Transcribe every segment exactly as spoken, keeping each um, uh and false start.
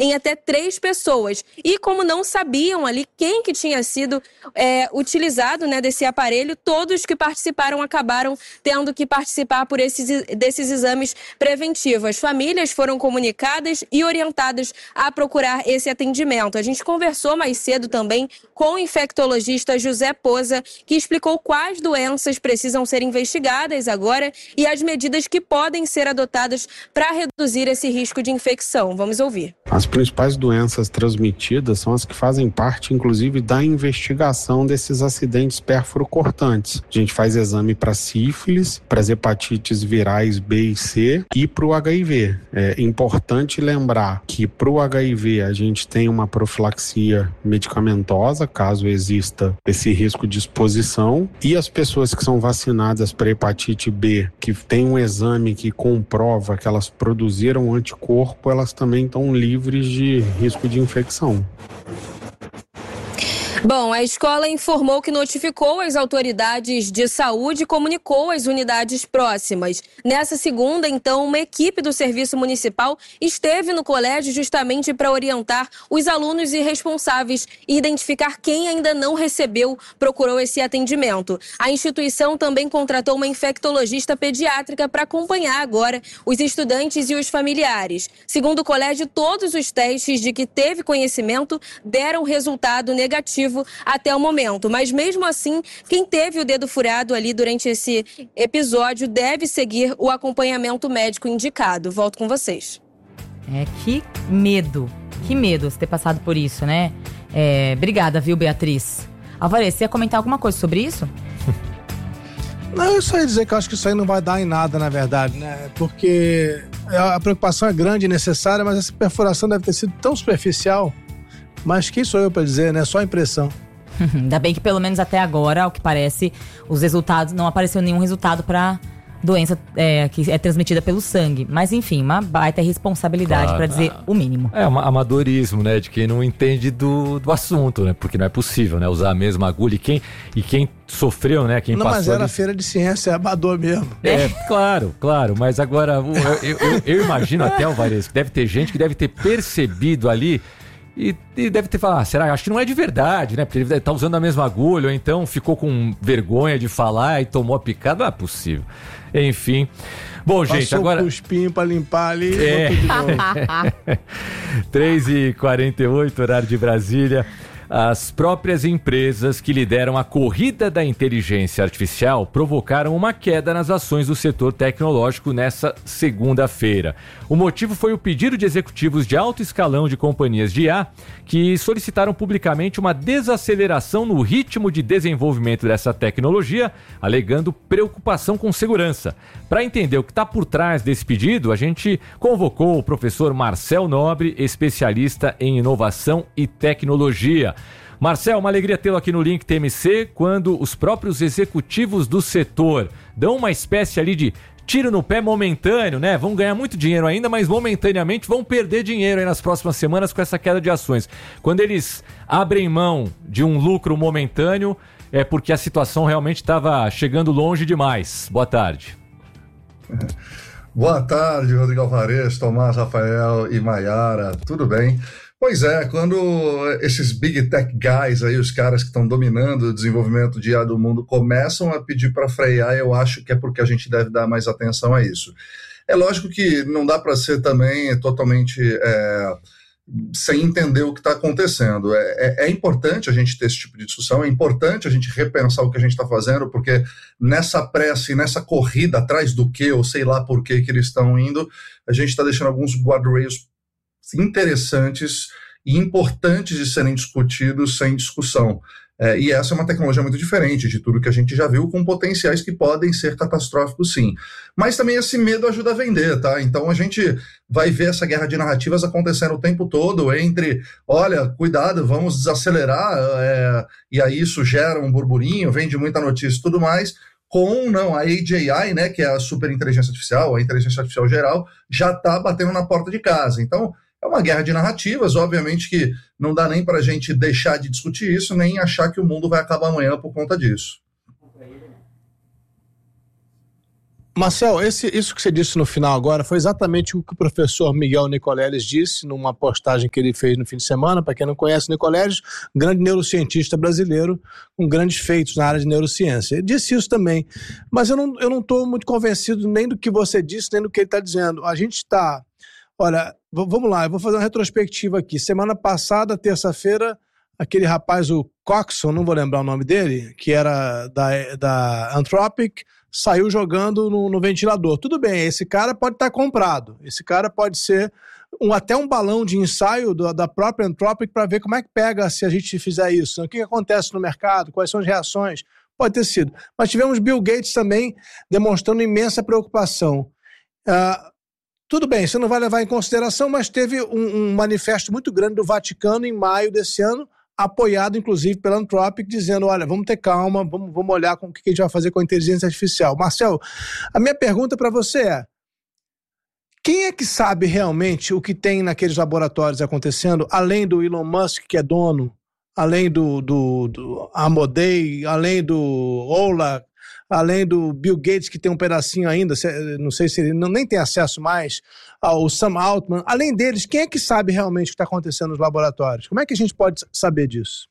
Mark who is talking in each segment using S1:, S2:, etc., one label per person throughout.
S1: em até três pessoas. E como não sabiam ali quem que tinha sido é, utilizado, né, desse aparelho, todos que participaram acabaram tendo que participar por esses, desses exames preventivos. As famílias foram comunicadas e orientadas a procurar esse atendimento. A gente conversou mais cedo também com o infectologista José Poza, que explicou quais doenças precisam ser investigadas agora e as medidas que podem ser adotadas para reduzir esse risco de infecção. Vamos ouvir.
S2: As principais doenças transmitidas são as que fazem parte, inclusive, da investigação desses acidentes pérfuro-cortantes. A gente faz exame para sífilis, para as hepatites virais B e C e para o H I V. É importante lembrar que para o H I V a gente tem uma profilaxia medicamentosa, caso exista esse risco de exposição, e as pessoas que são vacinadas para hepatite B, que tem um exame que comprova que elas produziram anticorpo, elas também estão livres de risco de infecção.
S1: Bom, a escola informou que notificou as autoridades de saúde e comunicou as unidades próximas. Nessa segunda, então, uma equipe do Serviço Municipal esteve no colégio justamente para orientar os alunos e responsáveis e identificar quem ainda não recebeu, procurou esse atendimento. A instituição também contratou uma infectologista pediátrica para acompanhar agora os estudantes e os familiares. Segundo o colégio, todos os testes de que teve conhecimento deram resultado negativo até o momento, mas mesmo assim, quem teve o dedo furado ali durante esse episódio deve seguir o acompanhamento médico indicado. Volto com vocês.
S3: É, que medo, que medo você ter passado por isso, né? É, obrigada, viu, Beatriz? Alvarez, você ia comentar alguma coisa sobre isso?
S4: Não, eu só ia dizer que eu acho que isso aí não vai dar em nada, na verdade, né? Porque a preocupação é grande e necessária, mas essa perfuração deve ter sido tão superficial. Mas quem sou eu para dizer, né? Só impressão.
S3: Ainda bem que pelo menos até agora, ao que parece, os resultados, não apareceu nenhum resultado para doença é, que é transmitida pelo sangue. Mas enfim, uma baita responsabilidade, claro, para dizer o mínimo.
S5: É um amadorismo, né? De quem não entende do, do assunto, né? Porque não é possível, né? Usar a mesma agulha. E quem, e quem sofreu, né? Quem
S4: não,
S5: passou
S4: mas era
S5: ali...
S4: feira de ciência, é amador mesmo.
S5: É, claro, claro. Mas agora, eu, eu, eu, eu imagino até, Alvarez, que deve ter gente que deve ter percebido ali. E, e deve ter falado, ah, será? Acho que não é de verdade, né? Porque ele deve estar usando a mesma agulha, ou então ficou com vergonha de falar e tomou a picada. Não é possível. Enfim. Bom,
S4: passou
S5: gente, agora...
S4: Passou um cuspinho pra limpar ali e
S5: é.
S4: botou de novo.
S5: três e quarenta e oito, horário de Brasília. As próprias empresas que lideram a corrida da inteligência artificial provocaram uma queda nas ações do setor tecnológico nessa segunda-feira. O motivo foi o pedido de executivos de alto escalão de companhias de I A que solicitaram publicamente uma desaceleração no ritmo de desenvolvimento dessa tecnologia, alegando preocupação com segurança. Para entender o que está por trás desse pedido, a gente convocou o professor Marcel Nobre, especialista em inovação e tecnologia. Marcel, uma alegria tê-lo aqui no Link T M C, quando os próprios executivos do setor dão uma espécie ali de tiro no pé momentâneo, né? Vão ganhar muito dinheiro ainda, mas momentaneamente vão perder dinheiro aí nas próximas semanas com essa queda de ações. Quando eles abrem mão de um lucro momentâneo, é porque a situação realmente estava chegando longe demais. Boa tarde.
S6: Boa tarde, Rodrigo Alvarez, Tomás, Rafael e Maiara, tudo bem? Pois é, quando esses big tech guys aí, os caras que estão dominando o desenvolvimento de I A do mundo, começam a pedir para frear, eu acho que é porque a gente deve dar mais atenção a isso. É lógico que não dá para ser também totalmente é, sem entender o que está acontecendo. É, é, é importante a gente ter esse tipo de discussão, é importante a gente repensar o que a gente está fazendo, porque nessa pressa e nessa corrida atrás do que, ou sei lá por que que eles estão indo, a gente está deixando alguns guardrails interessantes e importantes de serem discutidos sem discussão. É, e essa é uma tecnologia muito diferente de tudo que a gente já viu, com potenciais que podem ser catastróficos, sim. Mas também esse medo ajuda a vender, tá? Então a gente vai ver essa guerra de narrativas acontecendo o tempo todo entre, olha, cuidado, vamos desacelerar, é, e aí isso gera um burburinho, vende muita notícia e tudo mais, com, não, a A G I, né, que é a super inteligência artificial, a inteligência artificial geral, já está batendo na porta de casa. Então, é uma guerra de narrativas, obviamente que não dá nem para a gente deixar de discutir isso, nem achar que o mundo vai acabar amanhã por conta disso.
S4: Marcel, esse, isso que você disse no final agora foi exatamente o que o professor Miguel Nicoleles disse numa postagem que ele fez no fim de semana. Para quem não conhece o Nicoleles, grande neurocientista brasileiro com grandes feitos na área de neurociência. Ele disse isso também, mas eu não eu não estou muito convencido nem do que você disse, nem do que ele está dizendo. A gente está... Olha, v- vamos lá, eu vou fazer uma retrospectiva aqui. Semana passada, terça-feira, aquele rapaz, o Coxon, não vou lembrar o nome dele, que era da, da Anthropic, saiu jogando no, no ventilador. Tudo bem, esse cara pode estar comprado. Esse cara pode ser um, até um balão de ensaio do, da própria Anthropic para ver como é que pega se a gente fizer isso. O que, que acontece no mercado, quais são as reações. Pode ter sido. Mas tivemos Bill Gates também demonstrando imensa preocupação. Uh, tudo bem, você não vai levar em consideração, mas teve um, um manifesto muito grande do Vaticano em maio desse ano, apoiado inclusive pela Anthropic, dizendo, olha, vamos ter calma, vamos, vamos olhar com o que a gente vai fazer com a inteligência artificial. Marcel, a minha pergunta para você é, quem é que sabe realmente o que tem naqueles laboratórios acontecendo, além do Elon Musk, que é dono, além do, do, do Amodei, além do Ola, além do Bill Gates, que tem um pedacinho ainda, não sei se ele não, nem tem acesso mais, ao Sam Altman. Além deles, quem é que sabe realmente o que está acontecendo nos laboratórios? Como é que a gente pode saber disso?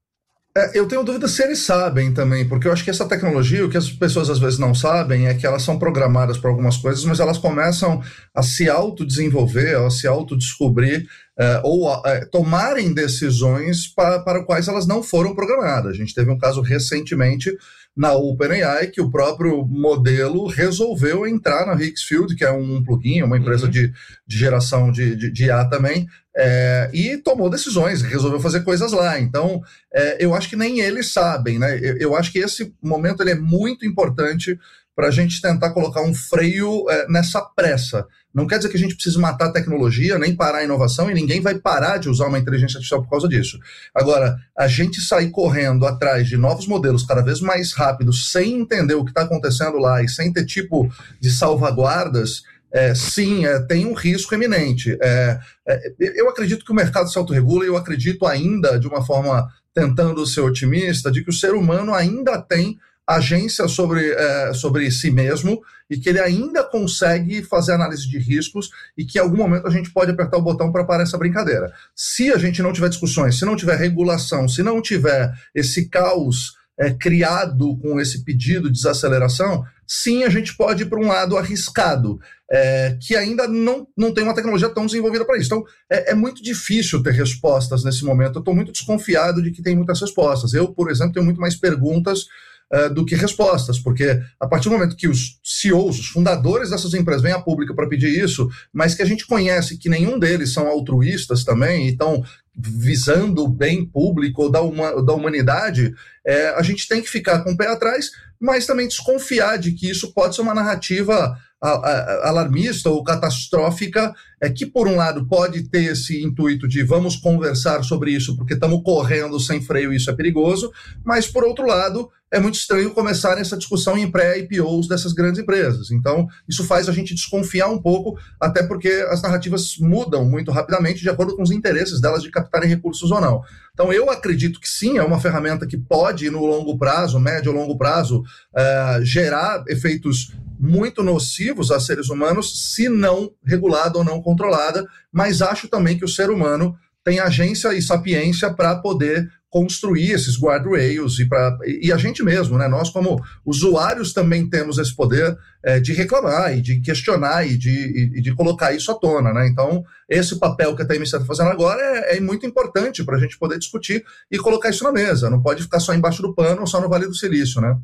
S6: É, eu tenho dúvida se eles sabem também, porque eu acho que essa tecnologia, o que as pessoas às vezes não sabem é que elas são programadas para algumas coisas, mas elas começam a se autodesenvolver, a se autodescobrir, é, ou a, a tomarem decisões para, para quais elas não foram programadas. A gente teve um caso recentemente na OpenAI, que o próprio modelo resolveu entrar na Higgsfield, que é um plugin, uma empresa uhum. de, de geração de, de, de I A também, é, e tomou decisões, resolveu fazer coisas lá. Então, é, eu acho que nem eles sabem, né? Eu, eu acho que esse momento ele é muito importante para a gente tentar colocar um freio é, nessa pressa. Não quer dizer que a gente precise matar a tecnologia, nem parar a inovação, e ninguém vai parar de usar uma inteligência artificial por causa disso. Agora, a gente sair correndo atrás de novos modelos cada vez mais rápidos, sem entender o que está acontecendo lá e sem ter tipo de salvaguardas, é, sim, é, tem um risco eminente. É, é, eu acredito que o mercado se autorregula, e eu acredito ainda, de uma forma tentando ser otimista, de que o ser humano ainda tem agência sobre, é, sobre si mesmo, e que ele ainda consegue fazer análise de riscos, e que em algum momento a gente pode apertar o botão para parar essa brincadeira. Se a gente não tiver discussões, se não tiver regulação, se não tiver esse caos é, criado com esse pedido de desaceleração, sim, a gente pode ir para um lado arriscado, é, que ainda não, não tem uma tecnologia tão desenvolvida para isso. Então, é, é muito difícil ter respostas nesse momento. Eu estou muito desconfiado de que tem muitas respostas. Eu, por exemplo, tenho muito mais perguntas Uh, do que respostas, porque a partir do momento que os C E Os, os fundadores dessas empresas vêm à pública para pedir isso, mas que a gente conhece que nenhum deles são altruístas também e estão visando o bem público ou da, uma, da humanidade, é, a gente tem que ficar com o pé atrás, mas também desconfiar de que isso pode ser uma narrativa a, a, alarmista ou catastrófica, é, que por um lado pode ter esse intuito de vamos conversar sobre isso porque estamos correndo sem freio e isso é perigoso, mas por outro lado é muito estranho começar essa discussão em pré-I P Os dessas grandes empresas. Então, isso faz a gente desconfiar um pouco, até porque as narrativas mudam muito rapidamente de acordo com os interesses delas de captarem recursos ou não. Então, eu acredito que sim, é uma ferramenta que pode, no longo prazo, médio ou longo prazo, uh, gerar efeitos muito nocivos a seres humanos, se não regulada ou não controlada, mas acho também que o ser humano tem agência e sapiência para poder construir esses guardrails e, pra, e a gente mesmo, né? Nós como usuários também temos esse poder é, de reclamar e de questionar e de, e, e de colocar isso à tona, né? Então, esse papel que a T M C está fazendo agora é, é muito importante para a gente poder discutir e colocar isso na mesa. Não pode ficar só embaixo do pano ou só no Vale do Silício, né?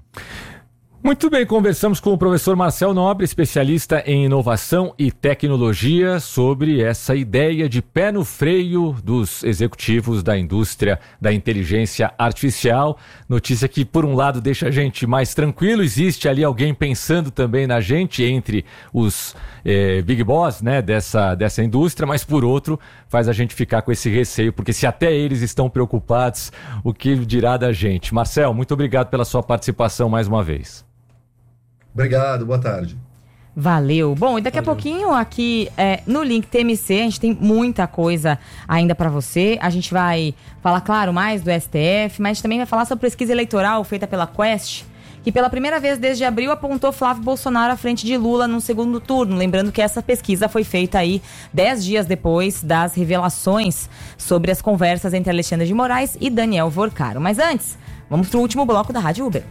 S5: Muito bem, conversamos com o professor Marcel Nobre, especialista em inovação e tecnologia, sobre essa ideia de pé no freio dos executivos da indústria da inteligência artificial. Notícia que, por um lado, deixa a gente mais tranquilo, existe ali alguém pensando também na gente, entre os eh, big boss, né, dessa, dessa indústria, mas, por outro, faz a gente ficar com esse receio, porque se até eles estão preocupados, o que dirá da gente? Marcel, muito obrigado pela sua participação mais uma vez.
S6: Obrigado, boa tarde.
S3: Valeu. Bom, e daqui
S6: Valeu.
S3: a pouquinho aqui é, no link T M C, a gente tem muita coisa ainda para você. A gente vai falar, claro, mais do S T F, mas também vai falar sobre pesquisa eleitoral feita pela Quest, que pela primeira vez desde abril apontou Flávio Bolsonaro à frente de Lula no segundo turno. Lembrando que essa pesquisa foi feita aí dez dias depois das revelações sobre as conversas entre Alexandre de Moraes e Daniel Vorcaro. Mas antes, vamos para o último bloco da Rádio Uber.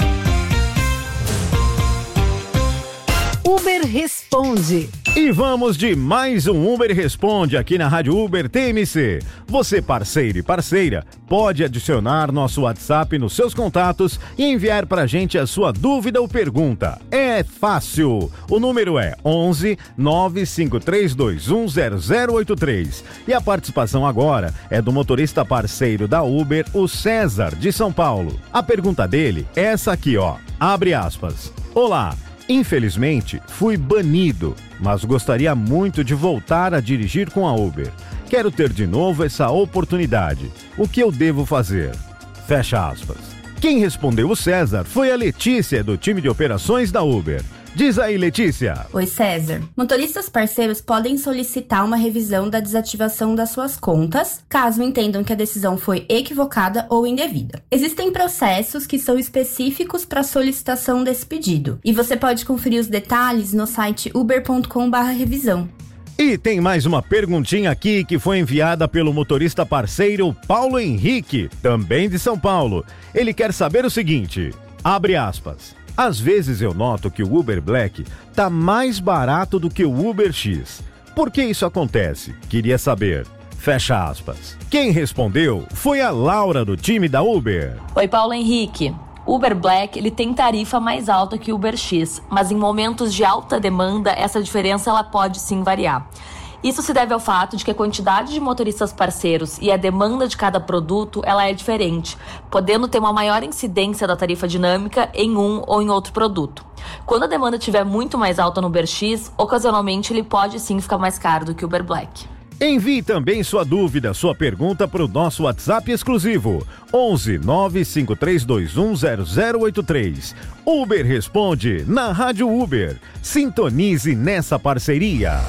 S7: Uber Responde.
S8: E vamos de mais um Uber Responde aqui na Rádio Uber T M C. Você, parceiro e parceira, pode adicionar nosso WhatsApp nos seus contatos e enviar pra gente a sua dúvida ou pergunta. É fácil. O número é onze nove cinco três dois um zero zero oito três. E a participação agora é do motorista parceiro da Uber, o César, de São Paulo. A pergunta dele é essa aqui, ó. Abre aspas. Olá. Infelizmente, fui banido, mas gostaria muito de voltar a dirigir com a Uber. Quero ter de novo essa oportunidade. O que eu devo fazer? Fecha aspas. Quem respondeu o César foi a Letícia, do time de operações da Uber. Diz aí, Letícia.
S9: Oi, César. Motoristas parceiros podem solicitar uma revisão da desativação das suas contas, caso entendam que a decisão foi equivocada ou indevida. Existem processos que são específicos para a solicitação desse pedido, e você pode conferir os detalhes no site uber ponto com barra revisão.
S8: E tem mais uma perguntinha aqui que foi enviada pelo motorista parceiro Paulo Henrique, também de São Paulo. Ele quer saber o seguinte, abre aspas. Às vezes eu noto que o Uber Black tá mais barato do que o Uber X. Por que isso acontece? Queria saber. Fecha aspas. Quem respondeu foi a Laura, do time da Uber.
S10: Oi, Paulo Henrique. Uber Black ele tem tarifa mais alta que o Uber X, mas em momentos de alta demanda, essa diferença ela pode sim variar. Isso se deve ao fato de que a quantidade de motoristas parceiros e a demanda de cada produto ela é diferente, podendo ter uma maior incidência da tarifa dinâmica em um ou em outro produto. Quando a demanda estiver muito mais alta no Uber X, ocasionalmente ele pode sim ficar mais caro do que o Uber Black.
S8: Envie também sua dúvida, sua pergunta para o nosso WhatsApp exclusivo, onze nove cinco três dois um zero zero oito três. Uber Responde na Rádio Uber. Sintonize nessa parceria.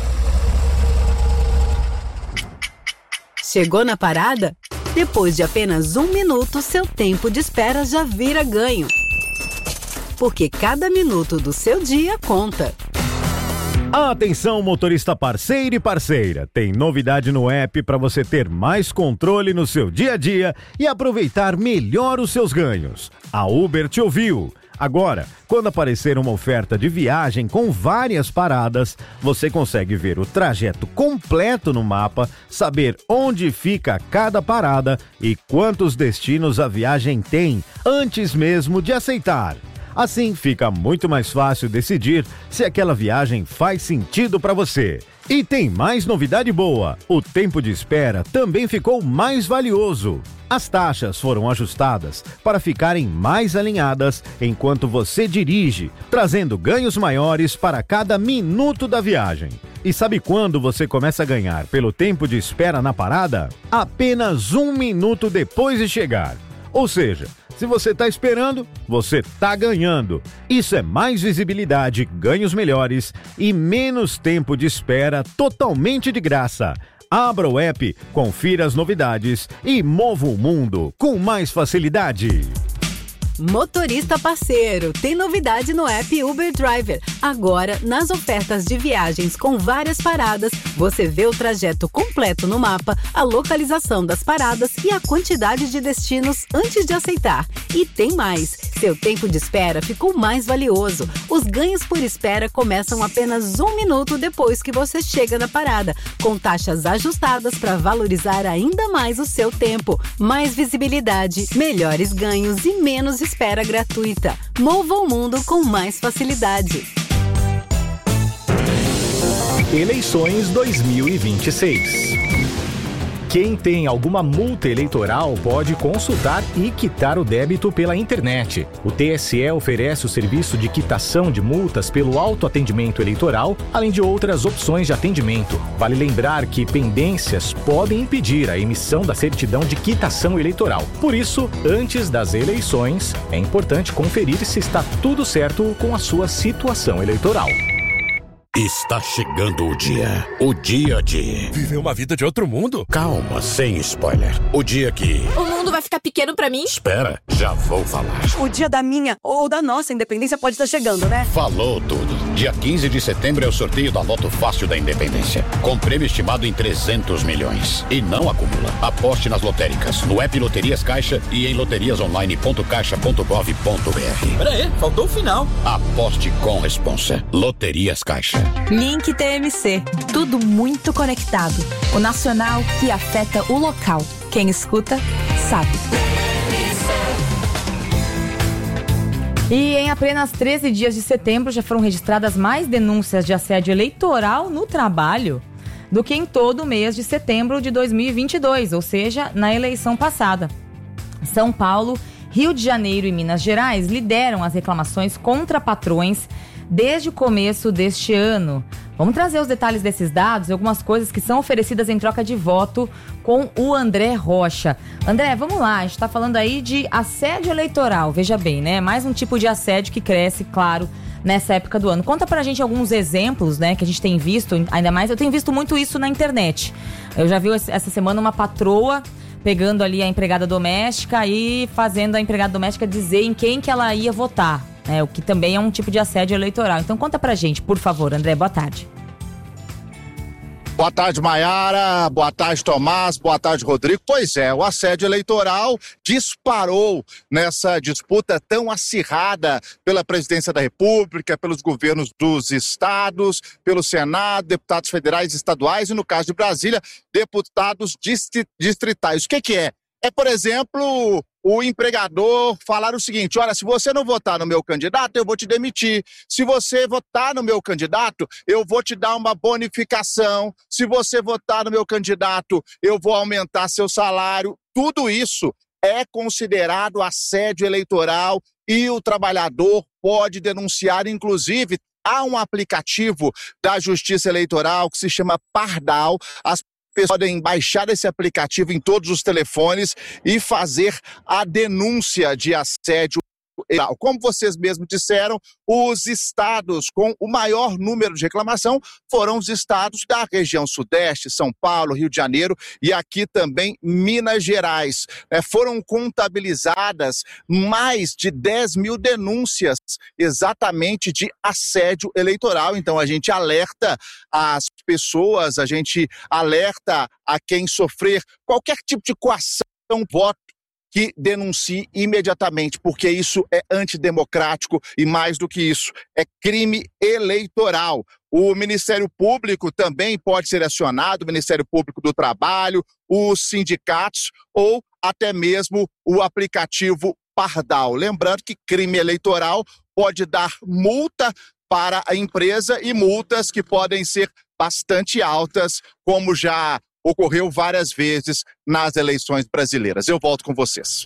S7: Chegou na parada? Depois de apenas um minuto, seu tempo de espera já vira ganho. Porque cada minuto do seu dia conta.
S8: Atenção, motorista parceiro e parceira. Tem novidade no app para você ter mais controle no seu dia a dia e aproveitar melhor os seus ganhos. A Uber te ouviu. Agora, quando aparecer uma oferta de viagem com várias paradas, você consegue ver o trajeto completo no mapa, saber onde fica cada parada e quantos destinos a viagem tem, antes mesmo de aceitar. Assim, fica muito mais fácil decidir se aquela viagem faz sentido para você. E tem mais novidade boa: o tempo de espera também ficou mais valioso. As taxas foram ajustadas para ficarem mais alinhadas enquanto você dirige, trazendo ganhos maiores para cada minuto da viagem. E sabe quando você começa a ganhar pelo tempo de espera na parada? Apenas um minuto depois de chegar. Ou seja, se você está esperando, você está ganhando. Isso é mais visibilidade, ganhos melhores e menos tempo de espera totalmente de graça. Abra o app, confira as novidades e mova o mundo com mais facilidade.
S7: Motorista parceiro, tem novidade no app Uber Driver. Agora, nas ofertas de viagens com várias paradas, você vê o trajeto completo no mapa, a localização das paradas e a quantidade de destinos antes de aceitar. E tem mais, seu tempo de espera ficou mais valioso. Os ganhos por espera começam apenas um minuto depois que você chega na parada, com taxas ajustadas para valorizar ainda mais o seu tempo. Mais visibilidade, melhores ganhos e menos espera. Espera gratuita. Mova o mundo com mais facilidade.
S11: Eleições dois mil e vinte e seis. Quem tem alguma multa eleitoral pode consultar e quitar o débito pela internet. O T S E oferece o serviço de quitação de multas pelo autoatendimento eleitoral, além de outras opções de atendimento. Vale lembrar que pendências podem impedir a emissão da certidão de quitação eleitoral. Por isso, antes das eleições, é importante conferir se está tudo certo com a sua situação eleitoral.
S12: Está chegando o dia. O dia de...
S13: Viver uma vida de outro mundo?
S12: Calma, sem spoiler. O dia que...
S14: O mundo vai ficar pequeno pra mim?
S12: Espera, já vou falar.
S15: O dia da minha ou da nossa independência pode estar chegando, né?
S12: Falou tudo. Dia quinze de setembro é o sorteio da Loto Fácil da Independência. Com prêmio estimado em trezentos milhões. E não acumula. Aposte nas lotéricas, no app Loterias Caixa e em loterias online ponto caixa ponto gov ponto br.
S13: Pera aí, faltou o final.
S12: Aposte com responsa. Loterias Caixa.
S16: Link T M C. Tudo muito conectado. O nacional que afeta o local. Quem escuta, sabe.
S3: E em apenas treze dias de setembro já foram registradas mais denúncias de assédio eleitoral no trabalho do que em todo o mês de setembro de dois mil e vinte e dois, ou seja, na eleição passada. São Paulo, Rio de Janeiro e Minas Gerais lideram as reclamações contra patrões desde o começo deste ano. Vamos trazer os detalhes desses dados e algumas coisas que são oferecidas em troca de voto com o André Rocha. André, vamos lá, a gente está falando aí de assédio eleitoral, veja bem, né? Mais um tipo de assédio que cresce, claro, nessa época do ano. Conta pra gente alguns exemplos, né, que a gente tem visto, ainda mais, eu tenho visto muito isso na internet. Eu já vi essa semana uma patroa pegando ali a empregada doméstica e fazendo a empregada doméstica dizer em quem que ela ia votar. É, o que também é um tipo de assédio eleitoral. Então conta pra gente, por favor, André, boa tarde.
S17: Boa tarde, Maiara. Boa tarde, Tomás. Boa tarde, Rodrigo. Pois é, o assédio eleitoral disparou nessa disputa tão acirrada pela presidência da República, pelos governos dos estados, pelo Senado, deputados federais e estaduais e, no caso de Brasília, deputados distritais. O que que é? É, por exemplo, o empregador falar o seguinte: olha, se você não votar no meu candidato, eu vou te demitir. Se você votar no meu candidato, eu vou te dar uma bonificação. Se você votar no meu candidato, eu vou aumentar seu salário. Tudo isso é considerado assédio eleitoral e o trabalhador pode denunciar. Inclusive, há um aplicativo da Justiça Eleitoral que se chama Pardal. As pessoas podem baixar esse aplicativo em todos os telefones e fazer a denúncia de assédio eleitoral. Como vocês mesmos disseram, os estados com o maior número de reclamação foram os estados da região sudeste, São Paulo, Rio de Janeiro e aqui também Minas Gerais. É, foram contabilizadas mais de dez mil denúncias exatamente de assédio eleitoral. Então a gente alerta as pessoas, a gente alerta a quem sofrer qualquer tipo de coação, voto, que denuncie imediatamente, porque isso é antidemocrático e, mais do que isso, é crime eleitoral. O Ministério Público também pode ser acionado, o Ministério Público do Trabalho, os sindicatos ou até mesmo o aplicativo Pardal. Lembrando que crime eleitoral pode dar multa para a empresa e multas que podem ser bastante altas, como já ocorreu várias vezes nas eleições brasileiras. Eu volto com vocês.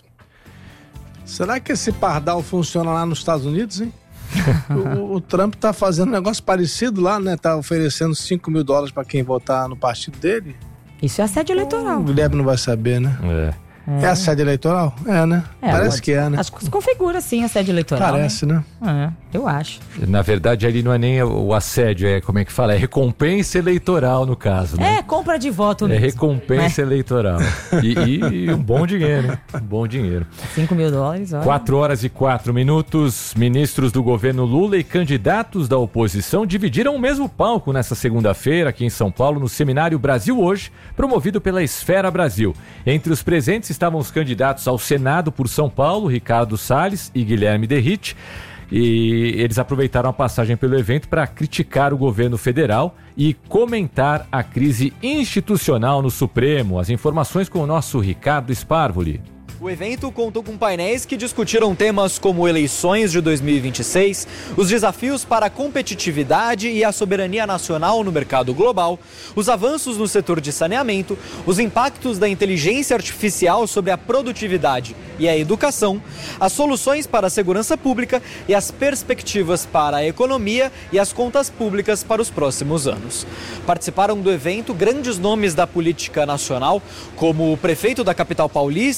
S4: Será que esse Pardal funciona lá nos Estados Unidos, hein? o, o Trump tá fazendo um negócio parecido lá, né? Tá oferecendo cinco mil dólares para quem votar no partido dele.
S3: Isso é assédio eleitoral.
S4: O Guilherme não vai saber, né?
S5: É.
S4: É, é assédio eleitoral? É, né?
S3: É,
S4: Parece que é, né?
S3: Acho que se configura, sim, assédio eleitoral.
S4: Parece, né?
S3: né? É, eu acho.
S5: Na verdade, ali não é nem o assédio, é, como é que fala? É recompensa eleitoral, no caso, né?
S3: É, compra de voto
S5: É
S3: mesmo.
S5: recompensa é. eleitoral. E, e, e um bom dinheiro, hein? Um bom dinheiro.
S3: cinco mil dólares, olha.
S5: quatro horas e quatro minutos. Ministros do governo Lula e candidatos da oposição dividiram o mesmo palco nessa segunda-feira, aqui em São Paulo, no seminário Brasil Hoje, promovido pela Esfera Brasil. Entre os presentes estavam os candidatos ao Senado por São Paulo, Ricardo Salles e Guilherme Derrite, e eles aproveitaram a passagem pelo evento para criticar o governo federal e comentar a crise institucional no Supremo. As informações com o nosso Ricardo Sparvoli.
S18: O evento contou com painéis que discutiram temas como eleições de dois mil e vinte e seis, os desafios para a competitividade e a soberania nacional no mercado global, os avanços no setor de saneamento, os impactos da inteligência artificial sobre a produtividade e a educação, as soluções para a segurança pública e as perspectivas para a economia e as contas públicas para os próximos anos. Participaram do evento grandes nomes da política nacional, como o prefeito da capital paulista, Ricardo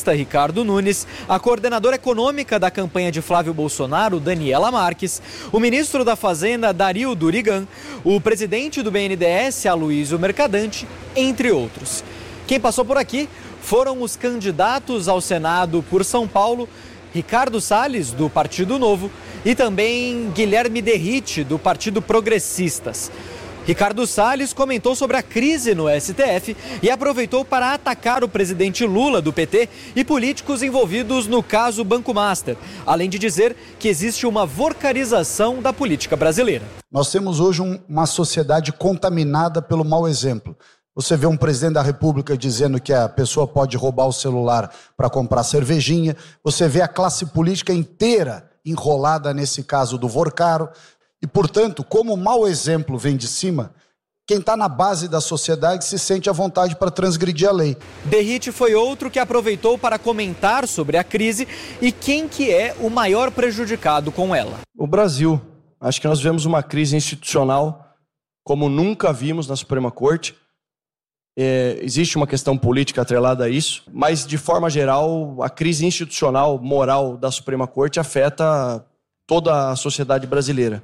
S18: Ricardo Nunes, a coordenadora econômica da campanha de Flávio Bolsonaro, Daniela Marques, o ministro da Fazenda, Dario Durigan, o presidente do B N D E S, Aloysio Mercadante, entre outros. Quem passou por aqui foram os candidatos ao Senado por São Paulo, Ricardo Salles, do Partido Novo, e também Guilherme Derrite, do Partido Progressistas. Ricardo Salles comentou sobre a crise no S T F e aproveitou para atacar o presidente Lula, do P T, e políticos envolvidos no caso Banco Master, além de dizer que existe uma vorcarização da política brasileira.
S19: Nós temos hoje um, uma sociedade contaminada pelo mau exemplo. Você vê um presidente da República dizendo que a pessoa pode roubar o celular para comprar cervejinha. Você vê a classe política inteira enrolada nesse caso do Vorcaro. E, portanto, como o mau exemplo vem de cima, quem está na base da sociedade se sente à vontade para transgredir a lei.
S18: Derrite foi outro que aproveitou para comentar sobre a crise e quem que é o maior prejudicado com ela.
S20: O Brasil. Acho que nós vivemos uma crise institucional como nunca vimos na Suprema Corte. É, existe uma questão política atrelada a isso, mas, de forma geral, a crise institucional, moral da Suprema Corte afeta toda a sociedade brasileira.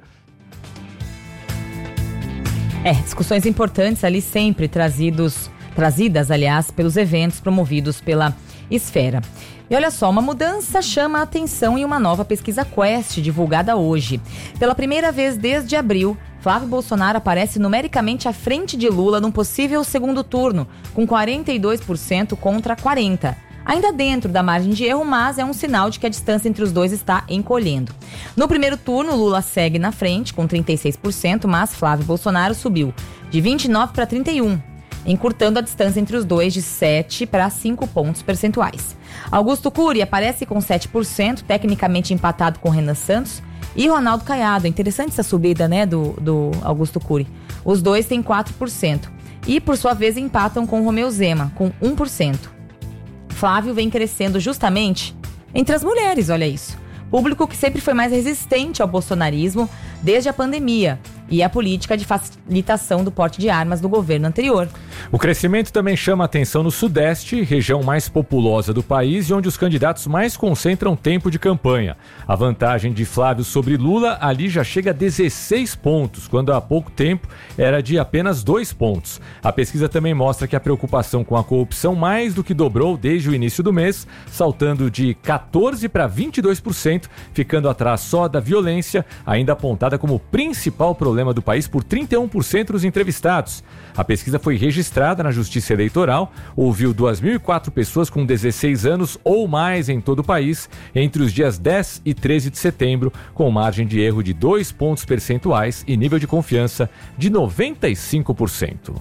S3: É, discussões importantes ali sempre trazidos, trazidas, aliás, pelos eventos promovidos pela Esfera. E olha só, uma mudança chama a atenção em uma nova pesquisa Quest divulgada hoje. Pela primeira vez desde abril, Flávio Bolsonaro aparece numericamente à frente de Lula num possível segundo turno, com quarenta e dois por cento contra quarenta por cento. Ainda dentro da margem de erro, mas é um sinal de que a distância entre os dois está encolhendo. No primeiro turno, Lula segue na frente com trinta e seis por cento, mas Flávio Bolsonaro subiu de vinte e nove para trinta e um, encurtando a distância entre os dois de sete para cinco pontos percentuais. Augusto Cury aparece com sete por cento, tecnicamente empatado com Renan Santos, e Ronaldo Caiado. Interessante essa subida, né, do, do Augusto Cury. Os dois têm quatro por cento e, por sua vez, empatam com Romeu Zema, com um por cento. Flávio vem crescendo justamente entre as mulheres, olha isso. Público que sempre foi mais resistente ao bolsonarismo desde a pandemia e a política de facilitação do porte de armas do governo anterior.
S5: O crescimento também chama a atenção no Sudeste, região mais populosa do país e onde os candidatos mais concentram tempo de campanha. A vantagem de Flávio sobre Lula ali já chega a dezesseis pontos, quando há pouco tempo era de apenas dois pontos. A pesquisa também mostra que a preocupação com a corrupção mais do que dobrou desde o início do mês, saltando de quatorze para vinte e dois por cento, ficando atrás só da violência, ainda apontada como principal problema do país por trinta e um por cento dos entrevistados. A pesquisa foi registrada na Justiça Eleitoral, ouviu duas mil e quatro pessoas com dezesseis anos ou mais em todo o país entre os dias dez e treze de setembro, com margem de erro de dois pontos percentuais e nível de confiança de noventa e cinco por cento.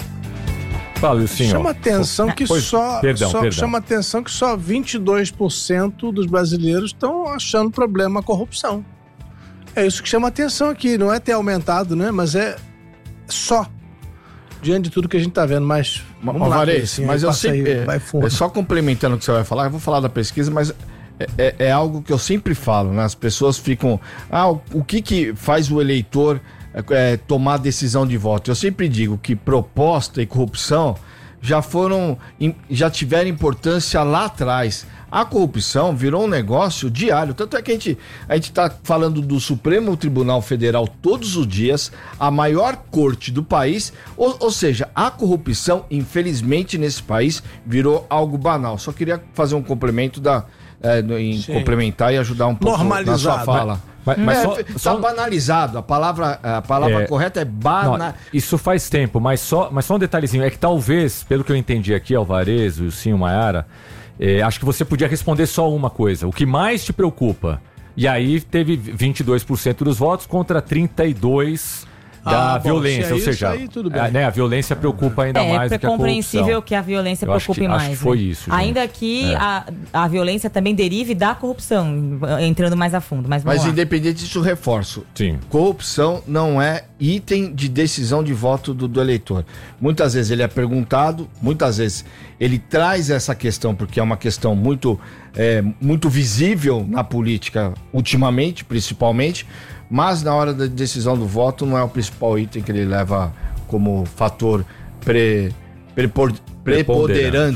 S5: Fala, senhor.
S4: Chama atenção que
S5: pois,
S4: só,
S5: perdão,
S4: só
S5: perdão.
S4: chama atenção que só vinte e dois por cento dos brasileiros estão achando problema a corrupção. É isso que chama atenção aqui, não é ter aumentado, né? Mas é só diante de tudo que a gente tá vendo, mas vamos lá,
S21: Varese,
S4: assim,
S21: mas eu sempre,
S4: aí, vai fundo.
S21: é, só complementando o que você vai falar, eu vou falar da pesquisa, mas é, é, é algo que eu sempre falo, né? As pessoas ficam, ah, o, o que que faz o eleitor é, tomar decisão de voto? Eu sempre digo que proposta e corrupção já foram, já tiveram importância lá atrás. A corrupção virou um negócio diário, tanto é que a gente a gente está falando do Supremo Tribunal Federal todos os dias, a maior corte do país, ou, ou seja, a corrupção, infelizmente, nesse país virou algo banal. Só queria fazer um complemento da, é, em
S4: Sim.
S21: complementar e ajudar um pouco na sua fala.
S5: Mas, mas
S21: é,
S5: só,
S21: tá
S5: só...
S21: banalizado, a palavra, a palavra
S5: É,
S21: correta é banal.
S5: Não, isso faz tempo, mas só, mas só um detalhezinho, é que talvez, pelo que eu entendi aqui, Alvarez, o Sim, o Maiara, é, acho que você podia responder só uma coisa, o que mais te preocupa? E aí teve vinte e dois por cento dos votos contra trinta e dois por cento da
S4: Ah, bom,
S5: violência,
S4: se é
S5: ou
S4: isso
S5: seja,
S4: aí, tudo bem.
S5: a, né, a violência preocupa ainda
S3: É,
S5: mais
S3: é
S5: do que a corrupção.
S3: compreensível que a violência
S5: Eu acho
S3: preocupe
S5: que-
S3: mais.
S5: acho que foi
S3: né?
S5: isso, gente.
S3: Ainda que
S5: É.
S3: a, a violência também derive da corrupção, entrando mais a fundo. Mas, vamos
S21: Mas
S3: lá.
S21: independente disso, reforço.
S5: Sim.
S21: Corrupção não é item de decisão de voto do, do eleitor. Muitas vezes ele é perguntado, muitas vezes ele traz essa questão, porque é uma questão muito, é, muito visível na política, ultimamente, principalmente, mas na hora da decisão do voto não é o principal item que ele leva como fator pre, prepor, preponderante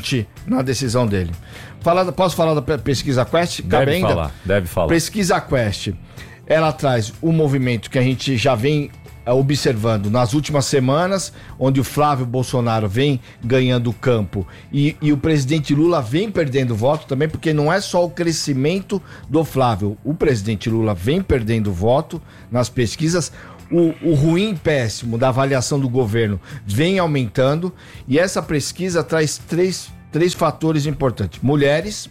S21: na decisão dele. Fala, posso falar da pesquisa Quest?
S5: Deve
S21: ainda?
S5: falar, deve falar.
S21: Pesquisa Quest, ela traz um movimento que a gente já vem observando nas últimas semanas, onde o Flávio Bolsonaro vem ganhando campo e, e o presidente Lula vem perdendo voto também, porque não é só o crescimento do Flávio, o presidente Lula vem perdendo voto nas pesquisas, o, o ruim e péssimo da avaliação do governo vem aumentando, e essa pesquisa traz três, três fatores importantes: mulheres,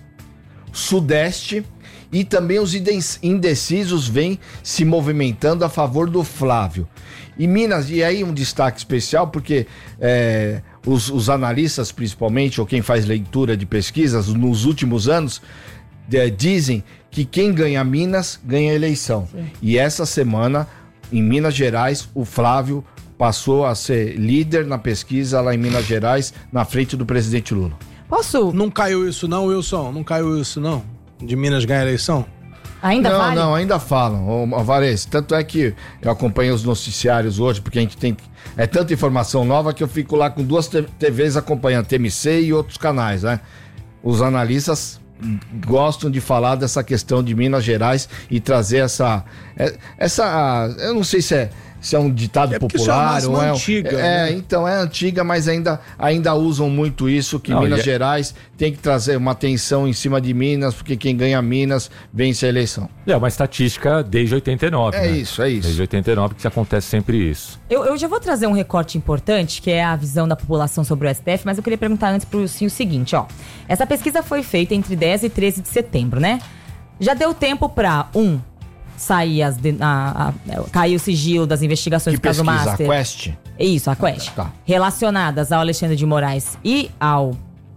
S21: Sudeste, e também os indecisos vêm se movimentando a favor do Flávio. E Minas, e aí um destaque especial, porque é, os, os analistas, principalmente, ou quem faz leitura de pesquisas, nos últimos anos, é, dizem que quem ganha Minas, ganha a eleição. Sim. E essa semana, em Minas Gerais, o Flávio passou a ser líder na pesquisa lá em Minas Gerais, na frente do presidente Lula.
S3: Posso?
S4: Não caiu isso não, Wilson? Não caiu isso não? De Minas ganhar a eleição?
S3: Ainda
S21: não,
S3: vale?
S21: Não, ainda falam, Alvarez. Tanto é que eu acompanho os noticiários hoje, porque a gente tem... É tanta informação nova que eu fico lá com duas T Vs acompanhando, T M C e outros canais, né? Os analistas gostam de falar dessa questão de Minas Gerais e trazer essa... essa eu não sei se é... Se é um ditado
S4: é
S21: popular
S4: isso é
S21: ou é
S4: antiga,
S21: é,
S4: né?
S21: Então é antiga, mas ainda, ainda usam muito isso, que Não, Minas é... Gerais tem que trazer uma atenção em cima de Minas, porque quem ganha Minas vence a eleição.
S5: É uma estatística desde oitenta e nove,
S21: É
S5: né?
S21: isso, é isso.
S5: Desde oitenta e nove que acontece sempre isso.
S3: Eu, eu já vou trazer um recorte importante, que é a visão da população sobre o S T F, mas eu queria perguntar antes pro Sim o seguinte, ó. Essa pesquisa foi feita entre dez e treze de setembro, né? Já deu tempo pra, um, sair as de, a, a, cair o sigilo das investigações
S21: que
S3: do caso
S21: pesquisa,
S3: Master.
S21: A Quest?
S3: Isso, a Quest.
S21: Tá.
S3: Relacionadas ao Alexandre de Moraes e ao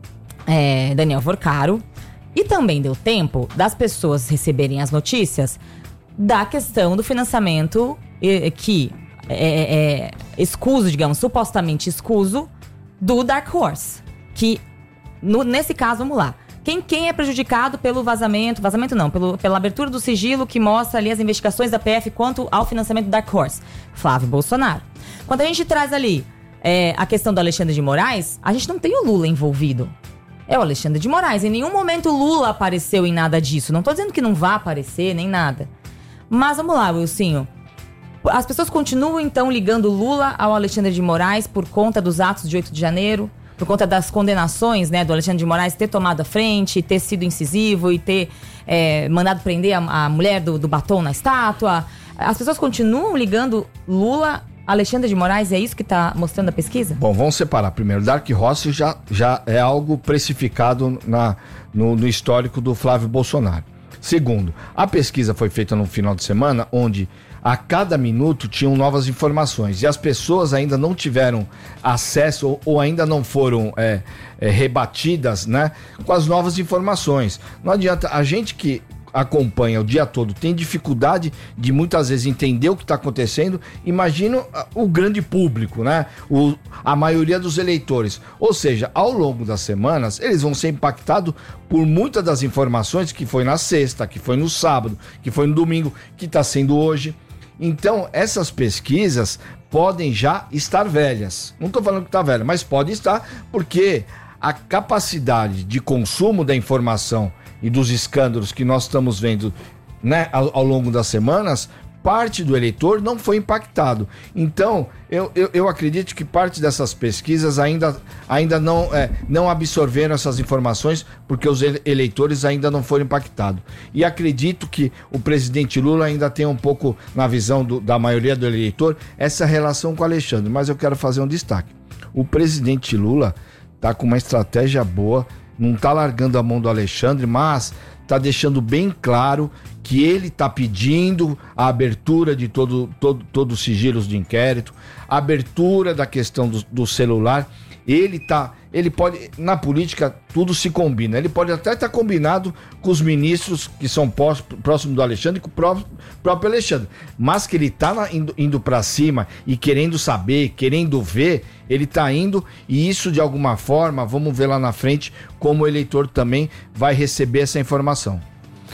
S3: é, Daniel Forcaro. E também deu tempo das pessoas receberem as notícias da questão do financiamento é, que é, é escuso, digamos, supostamente escuso, do Dark Horse. Que, no, nesse caso, vamos lá. Quem, quem é prejudicado pelo vazamento, vazamento não, pelo, pela abertura do sigilo que mostra ali as investigações da P F quanto ao financiamento do Dark Horse? Flávio Bolsonaro. Quando a gente traz ali é, a questão do Alexandre de Moraes, a gente não tem o Lula envolvido. É o Alexandre de Moraes. Em nenhum momento o Lula apareceu em nada disso. Não tô dizendo que não vá aparecer, nem nada. Mas vamos lá, Wilsinho. As pessoas continuam, então, ligando Lula ao Alexandre de Moraes por conta dos atos de oito de janeiro? Por conta das condenações, né, do Alexandre de Moraes ter tomado a frente, ter sido incisivo e ter é, mandado prender a, a mulher do, do batom na estátua. As pessoas continuam ligando Lula, Alexandre de Moraes, é isso que está mostrando a pesquisa?
S21: Bom, vamos separar. Primeiro, Dark Horse já, já é algo precificado na, no, no histórico do Flávio Bolsonaro. Segundo, a pesquisa foi feita no final de semana, onde a cada minuto tinham novas informações e as pessoas ainda não tiveram acesso ou, ou ainda não foram é, é, rebatidas, né, com as novas informações. Não adianta, a gente que acompanha o dia todo tem dificuldade de muitas vezes entender o que está acontecendo. Imagina o grande público, né? O, a maioria dos eleitores. Ou seja, ao longo das semanas, eles vão ser impactados por muitas das informações que foi na sexta, que foi no sábado, que foi no domingo, que está sendo hoje. Então, essas pesquisas podem já estar velhas. Não estou falando que está velha, mas pode estar, porque a capacidade de consumo da informação e dos escândalos que nós estamos vendo, né, ao, ao longo das semanas, parte do eleitor não foi impactado. Então, eu, eu, eu acredito que parte dessas pesquisas ainda, ainda não, é, não absorveram essas informações, porque os eleitores ainda não foram impactados. E acredito que o presidente Lula ainda tem um pouco, na visão do, da maioria do eleitor, essa relação com o Alexandre. Mas eu quero fazer um destaque. O presidente Lula está com uma estratégia boa, não está largando a mão do Alexandre, mas está deixando bem claro que ele está pedindo a abertura de todo, todo, todos os sigilos de inquérito, a abertura da questão do, do celular. Ele tá, ele pode, na política tudo se combina, ele pode até estar combinado com os ministros que são próximos do Alexandre, com o próprio, próprio Alexandre, mas que ele está indo, indo para cima e querendo saber, querendo ver, ele está indo, e isso de alguma forma, vamos ver lá na frente como o eleitor também vai receber essa informação.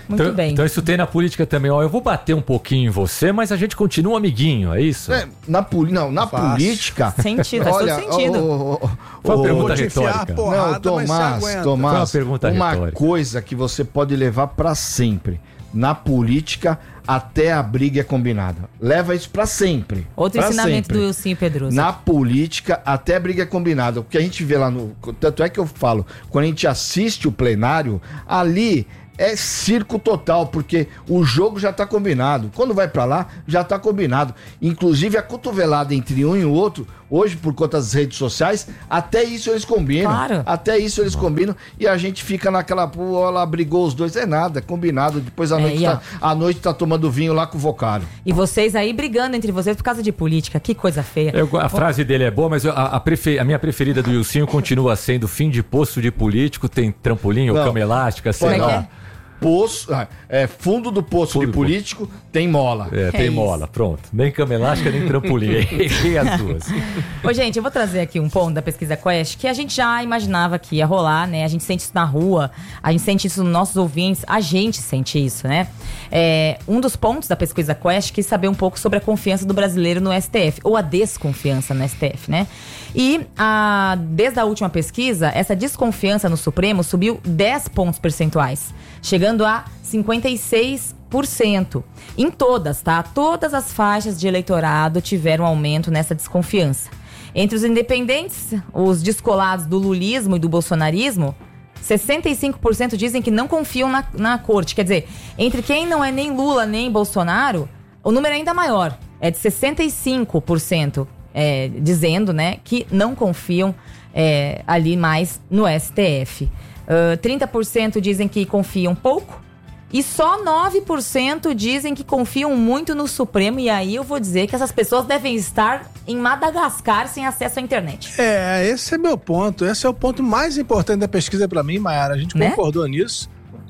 S3: Muito
S5: então,
S3: bem.
S5: Então isso tem na política também. Ó, eu vou bater um pouquinho em você, mas a gente continua amiguinho, é isso?
S21: É, na poli... Não, na
S5: Fácil.
S21: política...
S3: Sentido, faz
S21: olha,
S3: todo sentido.
S21: O, o, o,
S5: Foi uma
S21: o,
S5: pergunta
S21: vou te enfiar
S5: retórica.
S21: a porrada, não, Tomás,
S5: Foi
S21: Tomás,
S5: uma pergunta
S21: uma
S5: retórica.
S21: coisa que você pode levar pra sempre. Na política, até a briga é combinada. Leva isso pra sempre.
S3: Outro
S21: pra
S3: ensinamento
S21: sempre.
S3: do Wilson Pedroso.
S21: Na política, até a briga é combinada. O que a gente vê lá no... Tanto é que eu falo, quando a gente assiste o plenário, ali é circo total, porque o jogo já tá combinado. Quando vai pra lá, já tá combinado. Inclusive, a cotovelada entre um e o outro, hoje, por conta das redes sociais, até isso eles combinam.
S3: Claro.
S21: Até isso eles combinam. E a gente fica naquela... Pô, ela brigou os dois. É nada, é combinado. Depois a
S3: É,
S21: noite,
S3: e
S21: tá, a noite tá tomando vinho lá com o Vocário.
S3: E vocês aí brigando entre vocês por causa de política. Que coisa feia.
S5: Eu, a frase dele é boa, mas eu- a, a, prefe- a minha preferida do Wilson continua sendo fim de poço de político, tem trampolim ou
S21: Não.
S5: cama elástica, sei
S21: Como é que
S5: lá.
S21: é? Poço, ah, é, fundo do poço de político tem mola.
S5: É, tem mola, pronto. Nem cama elástica, nem trampolim. Errei as duas.
S3: Ô, gente, eu vou trazer aqui um ponto da pesquisa Quest que a gente já imaginava que ia rolar, né? A gente sente isso na rua, a gente sente isso nos nossos ouvintes, a gente sente isso, né? É, um dos pontos da pesquisa Quest quis saber um pouco sobre a confiança do brasileiro no S T F, ou a desconfiança no S T F, né? E a, desde a última pesquisa, essa desconfiança no Supremo subiu dez pontos percentuais, chegando a cinquenta e seis por cento. Em todas, tá? Todas as faixas de eleitorado tiveram aumento nessa desconfiança. Entre os independentes, os descolados do lulismo e do bolsonarismo, sessenta e cinco por cento dizem que não confiam na, na corte. Quer dizer, entre quem não é nem Lula nem Bolsonaro, o número é ainda maior. É de sessenta e cinco por cento é, dizendo, né, que não confiam é, ali mais no S T F. Uh, trinta por cento dizem que confiam pouco. E só nove por cento dizem que confiam muito no Supremo. E aí eu vou dizer que essas pessoas devem estar em Madagascar sem acesso à internet.
S4: É, esse é meu ponto. Esse é o ponto mais importante da pesquisa pra mim, Mayara. A gente
S3: Né?
S4: concordou nisso.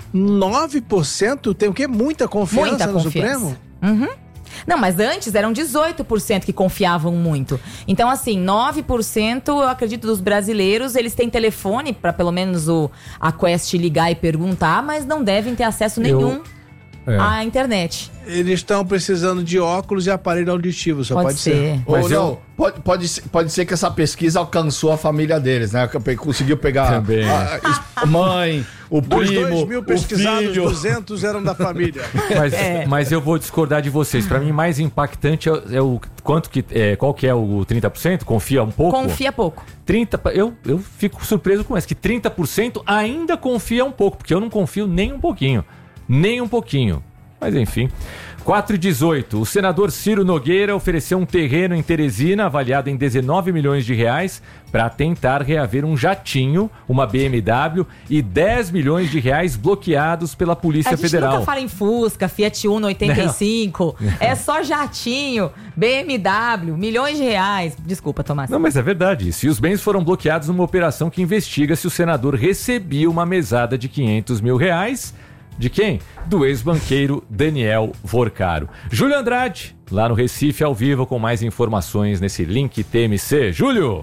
S4: nove por cento tem o quê? Muita confiança
S3: Muita
S4: no
S3: confiança.
S4: Supremo?
S3: Uhum. Não, mas antes eram dezoito por cento que confiavam muito. Então, assim, nove por cento, eu acredito, dos brasileiros, eles têm telefone para pelo menos o, a Quest ligar e perguntar, mas não devem ter acesso nenhum
S4: É.
S3: à internet.
S4: Eles estão precisando de óculos e aparelho auditivo, só
S3: Pode
S4: pode, ser.
S3: ser.
S21: Ou
S5: Mas eu-
S21: não, pode, pode, ser- pode ser que essa pesquisa alcançou a família deles, né? Que conseguiu pegar
S5: Também.
S21: a, a mãe, o
S4: Dos
S21: primo,
S4: dois mil
S21: o
S4: pesquisados,
S21: filho.
S4: duzentos eram da família.
S5: Mas,
S3: É.
S5: mas eu vou discordar de vocês. Pra mim, mais impactante é, o- é o quanto que é, qual que é o trinta por cento? Confia um pouco?
S3: Confia pouco.
S5: trinta, pa- eu, eu fico surpreso com isso, que trinta por cento ainda confia um pouco, porque eu não confio nem um pouquinho. Nem um pouquinho. Mas enfim. quatro e dezoito. O senador Ciro Nogueira ofereceu um terreno em Teresina avaliado em dezenove milhões de reais para tentar reaver um jatinho, uma B M W e dez milhões de reais bloqueados pela Polícia
S3: a gente
S5: Federal.
S3: nunca fala em Fusca, Fiat Uno oitenta e cinco. É só jatinho, B M W, milhões de reais. Desculpa, Tomás.
S5: Não, mas é verdade isso. E os bens foram bloqueados numa operação que investiga se o senador recebia uma mesada de quinhentos mil reais. De quem? Do ex-banqueiro Daniel Vorcaro. Júlio Andrade, lá no Recife, ao vivo, com mais informações nesse link T M C. Júlio!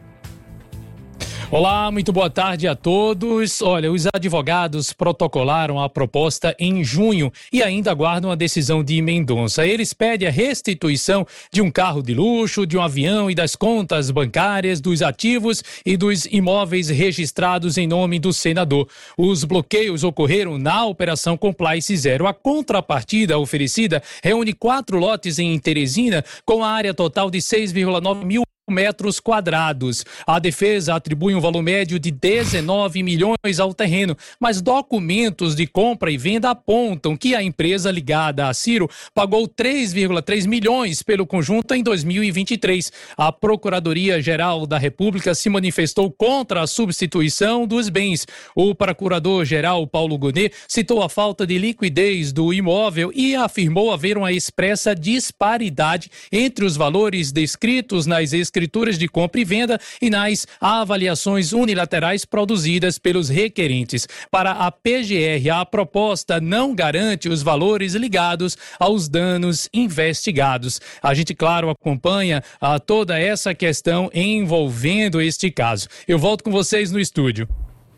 S2: Olá, muito boa tarde a todos. Olha, os advogados protocolaram a proposta em junho e ainda aguardam a decisão de Mendonça. Eles pedem a restituição de um carro de luxo, de um avião e das contas bancárias, dos ativos e dos imóveis registrados em nome do senador. Os bloqueios ocorreram na Operação Compliance Zero. A contrapartida oferecida reúne quatro lotes em Teresina com a área total de seis vírgula nove mil metros quadrados. A defesa atribui um valor médio de dezenove milhões ao terreno, mas documentos de compra e venda apontam que a empresa ligada a Ciro pagou três vírgula três milhões pelo conjunto em dois mil e vinte e três. A Procuradoria-Geral da República se manifestou contra a substituição dos bens. O procurador-geral Paulo Gonet citou a falta de liquidez do imóvel e afirmou haver uma expressa disparidade entre os valores descritos nas escrituras de compra e venda e nas avaliações unilaterais produzidas pelos requerentes. Para a P G R, a proposta não garante os valores ligados aos danos investigados. A gente, claro, acompanha a toda essa questão envolvendo este caso. Eu volto com vocês no estúdio.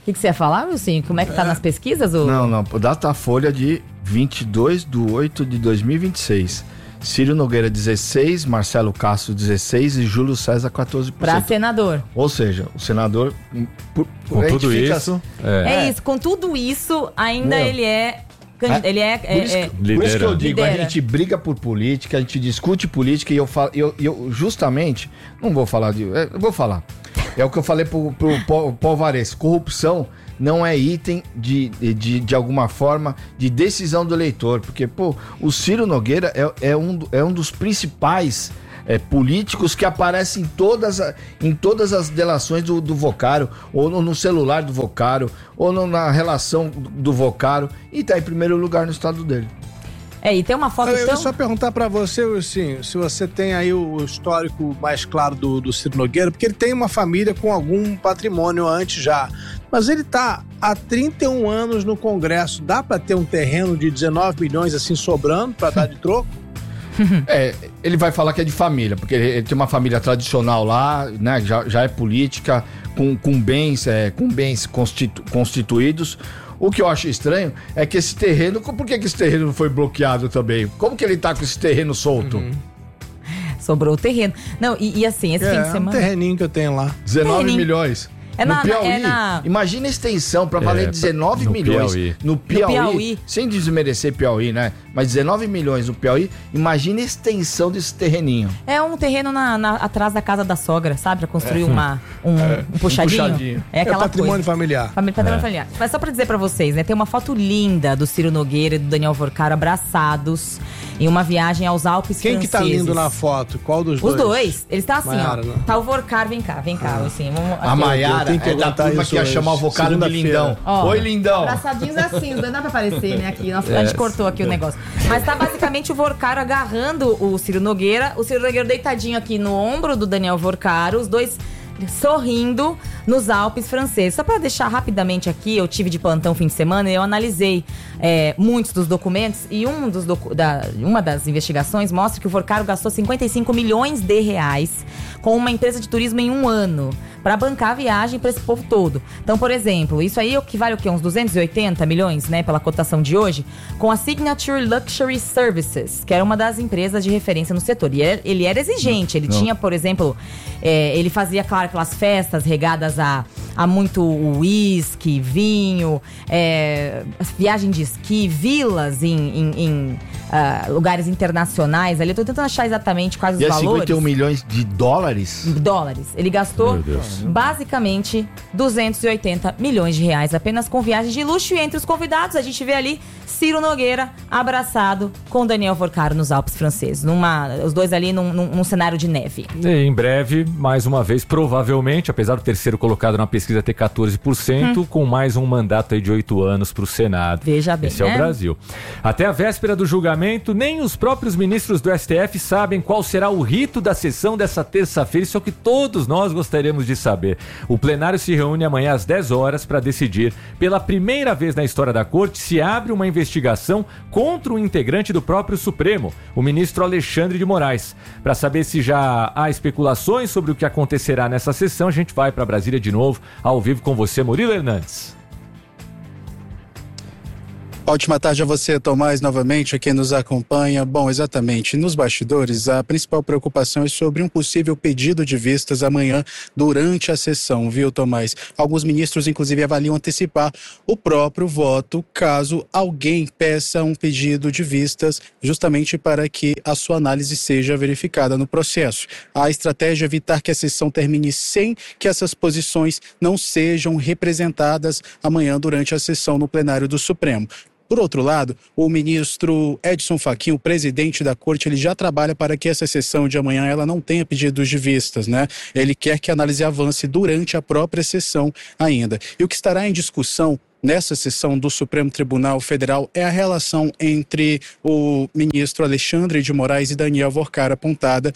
S3: O que, que você ia falar, Wilson? Como é que tá é. nas pesquisas? Ou...
S21: Não, não. Datafolha de vinte e dois de oito de dois mil e vinte e seis. Ciro Nogueira, dezesseis, Marcelo Castro, dezesseis e Júlio César, quatorze por cento.
S3: Pra senador.
S21: Ou seja, o senador... Por,
S5: com tudo isso...
S3: É. é isso, com tudo isso, ainda Meu. ele é... Ele é,
S21: por, isso,
S3: é,
S21: por isso que eu digo,
S3: lidera.
S21: A gente briga por política, a gente discute política e eu falo, eu, eu justamente, não vou falar de, eu vou falar, é o que eu falei pro, pro Paulo Vares, corrupção não é item de, de, de alguma forma de decisão do eleitor, porque pô, o Ciro Nogueira é, é, um, é um dos principais É, políticos que aparecem em todas, a, em todas as delações do, do Vocaro, ou no, no celular do Vocaro, ou no, na relação do, do Vocaro, e tá em primeiro lugar no estado dele.
S3: É, e tem uma foto
S4: Eu
S3: tão...
S4: vou só perguntar pra você, assim, se você tem aí o histórico mais claro do, do Ciro Nogueira, porque ele tem uma família com algum patrimônio antes já, mas ele tá há trinta e um anos no Congresso, dá pra ter um terreno de dezenove milhões assim sobrando pra dar de troco?
S21: É, ele vai falar que é de família, porque ele, ele tem uma família tradicional lá, né? Já, já é política, com, com bens, é, com bens constitu, constituídos. O que eu acho estranho é que esse terreno, por que, que esse terreno não foi bloqueado também? Como que ele tá com esse terreno solto?
S3: Uhum. Sobrou o terreno. Não, e, e assim, esse
S4: é,
S3: fim de semana...
S4: É um terreninho que eu tenho lá.
S21: dezenove milhões.
S3: É
S21: no
S3: na,
S21: Piauí,
S3: é na...
S21: imagina a extensão para valer é, dezenove milhões
S5: Piauí.
S21: no Piauí,
S3: no Piauí,
S21: sem desmerecer Piauí, né? Mas dezenove milhões no Piauí, imagina a extensão desse terreninho.
S3: É um terreno na, na, atrás da casa da sogra, sabe? Pra construir é. uma, um, é. um, puxadinho. um puxadinho. É aquela
S4: é patrimônio
S3: coisa.
S4: familiar.
S3: Família, patrimônio é. familiar. Mas só pra dizer pra vocês, né? Tem uma foto linda do Ciro Nogueira e do Daniel Vocaro abraçados em uma viagem aos Alpes
S4: Quem
S3: franceses.
S4: Quem que tá lindo na foto? Qual dos
S3: Os
S4: dois?
S3: Os dois. Eles estão assim,
S4: Maiara,
S3: ó.
S4: Não.
S3: Tá o Vocaro, vem cá, vem cá. Ah. Assim, vamos,
S21: a Maiara é da turma que ia chamar o Vocaro de lindão.
S3: Ó,
S21: Oi, lindão.
S3: Abraçadinhos assim, não dá pra aparecer, né? Aqui. Nossa, é. A gente cortou aqui o negócio. Mas tá basicamente o Vocaro agarrando o Ciro Nogueira. O Ciro Nogueira deitadinho aqui no ombro do Daniel Vocaro. Os dois sorrindo nos Alpes franceses. Só para deixar rapidamente aqui, eu tive de plantão fim de semana e eu analisei é, muitos dos documentos e um dos docu- da, uma das investigações mostra que o Vocaro gastou cinquenta e cinco milhões de reais com uma empresa de turismo em um ano para bancar a viagem para esse povo todo. Então, por exemplo, isso aí equivale o quê? Uns duzentos e oitenta milhões, né, pela cotação de hoje, com a Signature Luxury Services, que era uma das empresas de referência no setor. E ele era exigente, ele Não. tinha, por exemplo, é, ele fazia, claro, aquelas festas regadas a, a muito uísque, vinho, é, viagem de esqui, vilas em, em, em uh, lugares internacionais. Ali eu tô tentando achar exatamente quais
S21: e
S3: os valores.
S21: cinquenta e um milhões de dólares?
S3: Dólares. Ele gastou basicamente duzentos e oitenta milhões de reais apenas com viagens de luxo. E entre os convidados a gente vê ali Ciro Nogueira abraçado com Daniel Vocaro nos Alpes franceses, numa, os dois ali num, num, num cenário de neve.
S5: E em breve, mais uma vez, provavelmente, apesar do terceiro colocado na pesquisa ter quatorze por cento, hum. com mais um mandato aí de oito anos para o Senado.
S3: Veja bem,
S5: Esse é
S3: né?
S5: o Brasil. Até a véspera do julgamento, nem os próprios ministros do S T F sabem qual será o rito da sessão dessa terça-feira. Isso é o que todos nós gostaríamos de saber. O plenário se reúne amanhã às dez horas para decidir, pela primeira vez na história da corte, se abre uma investigação contra um integrante do próprio Supremo, o ministro Alexandre de Moraes. Para saber se já há especulações sobre o que acontecerá nessa sessão, a gente vai para Brasília de novo, ao vivo com você, Murilo Hernandes.
S1: Ótima tarde a você, Tomás, novamente, a quem nos acompanha. Bom, exatamente, nos bastidores, a principal preocupação é sobre um possível pedido de vistas amanhã durante a sessão, viu, Tomás? Alguns ministros, inclusive, avaliam antecipar o próprio voto caso alguém peça um pedido de vistas, justamente para que a sua análise seja verificada no processo. A estratégia é evitar que a sessão termine sem que essas posições não sejam representadas amanhã durante a sessão no plenário do Supremo. Por outro lado, o ministro Edson Fachin, o presidente da corte, ele já trabalha para que essa sessão de amanhã ela não tenha pedidos de vistas, né? Ele quer que a análise avance durante a própria sessão ainda. E o que estará em discussão nessa sessão do Supremo Tribunal Federal é a relação entre o ministro Alexandre de Moraes e Daniel Vorcar, apontada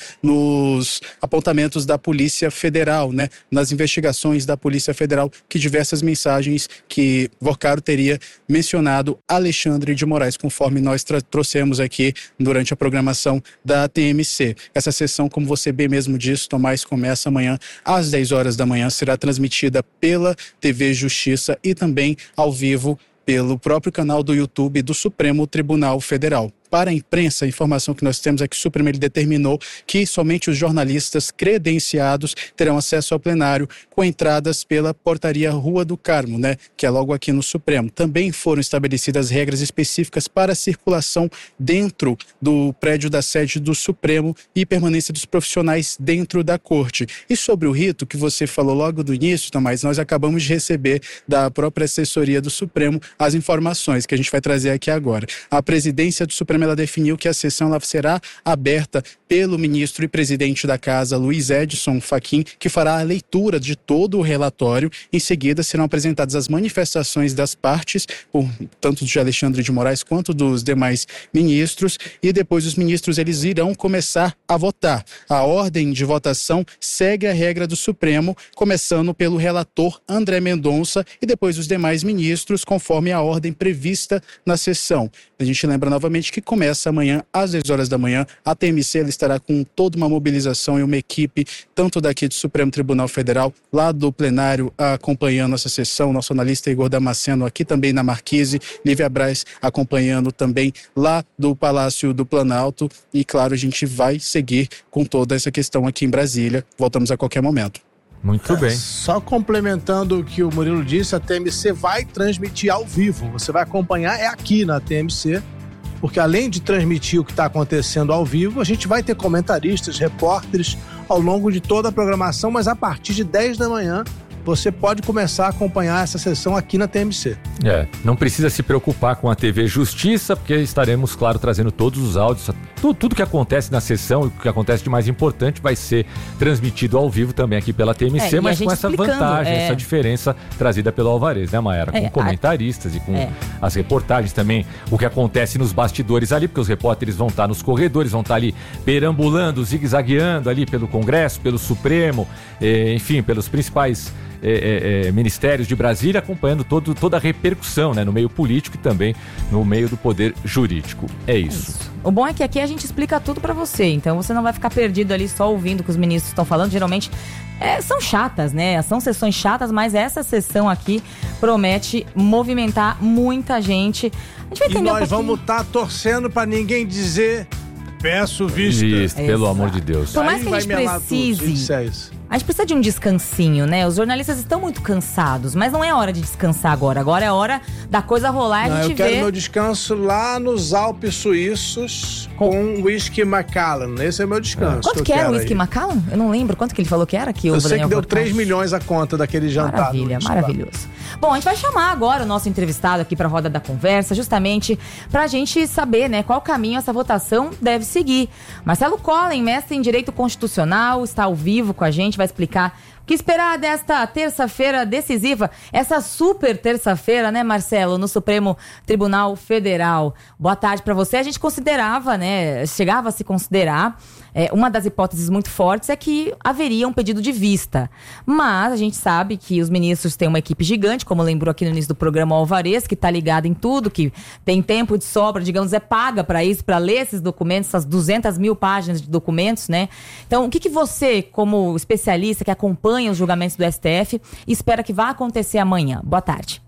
S1: nos apontamentos da Polícia Federal, né? Nas investigações da Polícia Federal, que diversas mensagens que Vorcar teria mencionado Alexandre de Moraes, conforme nós trouxemos aqui durante a programação da T M C. Essa sessão, como você bem mesmo disse, Tomás, começa amanhã às dez horas da manhã, será transmitida pela T V Justiça e também ao vivo pelo próprio canal do YouTube do Supremo Tribunal Federal. Para a imprensa, a informação que nós temos é que o Supremo ele determinou que somente os jornalistas credenciados terão acesso ao plenário com entradas pela portaria Rua do Carmo, né, que é logo aqui no Supremo. Também foram estabelecidas regras específicas para a circulação dentro do prédio da sede do Supremo e permanência dos profissionais dentro da corte. E sobre o rito que você falou logo do início, Tomás, nós acabamos de receber da própria assessoria do Supremo as informações que a gente vai trazer aqui agora. A presidência do Supremo ela definiu que a sessão ela será aberta pelo ministro e presidente da Casa, Luiz Edson Fachin, que fará a leitura de todo o relatório. Em seguida, serão apresentadas as manifestações das partes, por, tanto de Alexandre de Moraes quanto dos demais ministros, e depois os ministros eles irão começar a votar. A ordem de votação segue a regra do Supremo, começando pelo relator André Mendonça e depois os demais ministros, conforme a ordem prevista na sessão. A gente lembra novamente que começa amanhã às dez horas da manhã. A T M C ela estará com toda uma mobilização e uma equipe, tanto daqui do Supremo Tribunal Federal, lá do plenário, acompanhando essa sessão. Nosso analista Igor Damasceno aqui também na Marquise, Lívia Braz acompanhando também lá do Palácio do Planalto. E claro, a gente vai seguir com toda essa questão aqui em Brasília. Voltamos a qualquer momento.
S5: Muito bem.
S4: Só complementando o que o Murilo disse, a T M C vai transmitir ao vivo. Você vai acompanhar, é aqui na T M C, porque além de transmitir o que está acontecendo ao vivo, a gente vai ter comentaristas, repórteres ao longo de toda a programação, mas a partir de dez da manhã você pode começar a acompanhar essa sessão aqui na T M C.
S5: É, não precisa se preocupar com a T V Justiça, porque estaremos, claro, trazendo todos os áudios, tudo, tudo que acontece na sessão e o que acontece de mais importante vai ser transmitido ao vivo também aqui pela T M C, é, mas com essa vantagem, é... essa diferença trazida pelo Alvarez, né, Mayara? Com é, comentaristas a... e com é. as reportagens também, o que acontece nos bastidores ali, porque os repórteres vão estar nos corredores, vão estar ali perambulando, zigue-zagueando ali pelo Congresso, pelo Supremo, eh, enfim, pelos principais É, é, é, ministérios de Brasília, acompanhando todo, toda a repercussão, né, no meio político e também no meio do poder jurídico. É isso.
S3: isso. O bom é que aqui a gente explica tudo pra você, então você não vai ficar perdido ali só ouvindo o que os ministros estão falando. Geralmente é, são chatas, né? São sessões chatas, mas essa sessão aqui promete movimentar muita gente. A gente vai entender
S4: e nós
S3: um
S4: vamos estar tá torcendo pra ninguém dizer peço vista.
S5: Vista, pelo amor de Deus.
S3: Por mais que a gente precise... A gente precisa de um descansinho, né? Os jornalistas estão muito cansados, mas não é hora de descansar agora. Agora é hora da coisa rolar e a gente
S4: ver... Eu quero
S3: vê...
S4: meu descanso lá nos Alpes Suíços com whisky Macallan. Esse é o meu descanso.
S3: Quanto que, que era o whisky Macallan? Eu não lembro. Quanto que ele falou que era? Que
S4: eu sei que deu três milhões a conta daquele jantar.
S3: Maravilha, maravilhoso. Bom, a gente vai chamar agora o nosso entrevistado aqui para a roda da conversa, justamente para a gente saber, né, qual caminho essa votação deve seguir. Marcelo Collen, mestre em Direito Constitucional, está ao vivo com a gente, vai explicar o que esperar desta terça-feira decisiva, essa super terça-feira, né, Marcelo, no Supremo Tribunal Federal. Boa tarde para você. A gente considerava, né, chegava a se considerar, é, uma das hipóteses muito fortes é que haveria um pedido de vista. Mas a gente sabe que os ministros têm uma equipe gigante, como lembrou aqui no início do programa o Alvarez, que está ligado em tudo, que tem tempo de sobra, digamos, é paga para isso, para ler esses documentos, essas duzentas mil páginas de documentos, né? Então, o que, que você, como especialista que acompanha os julgamentos do S T F, espera que vá acontecer amanhã? Boa tarde.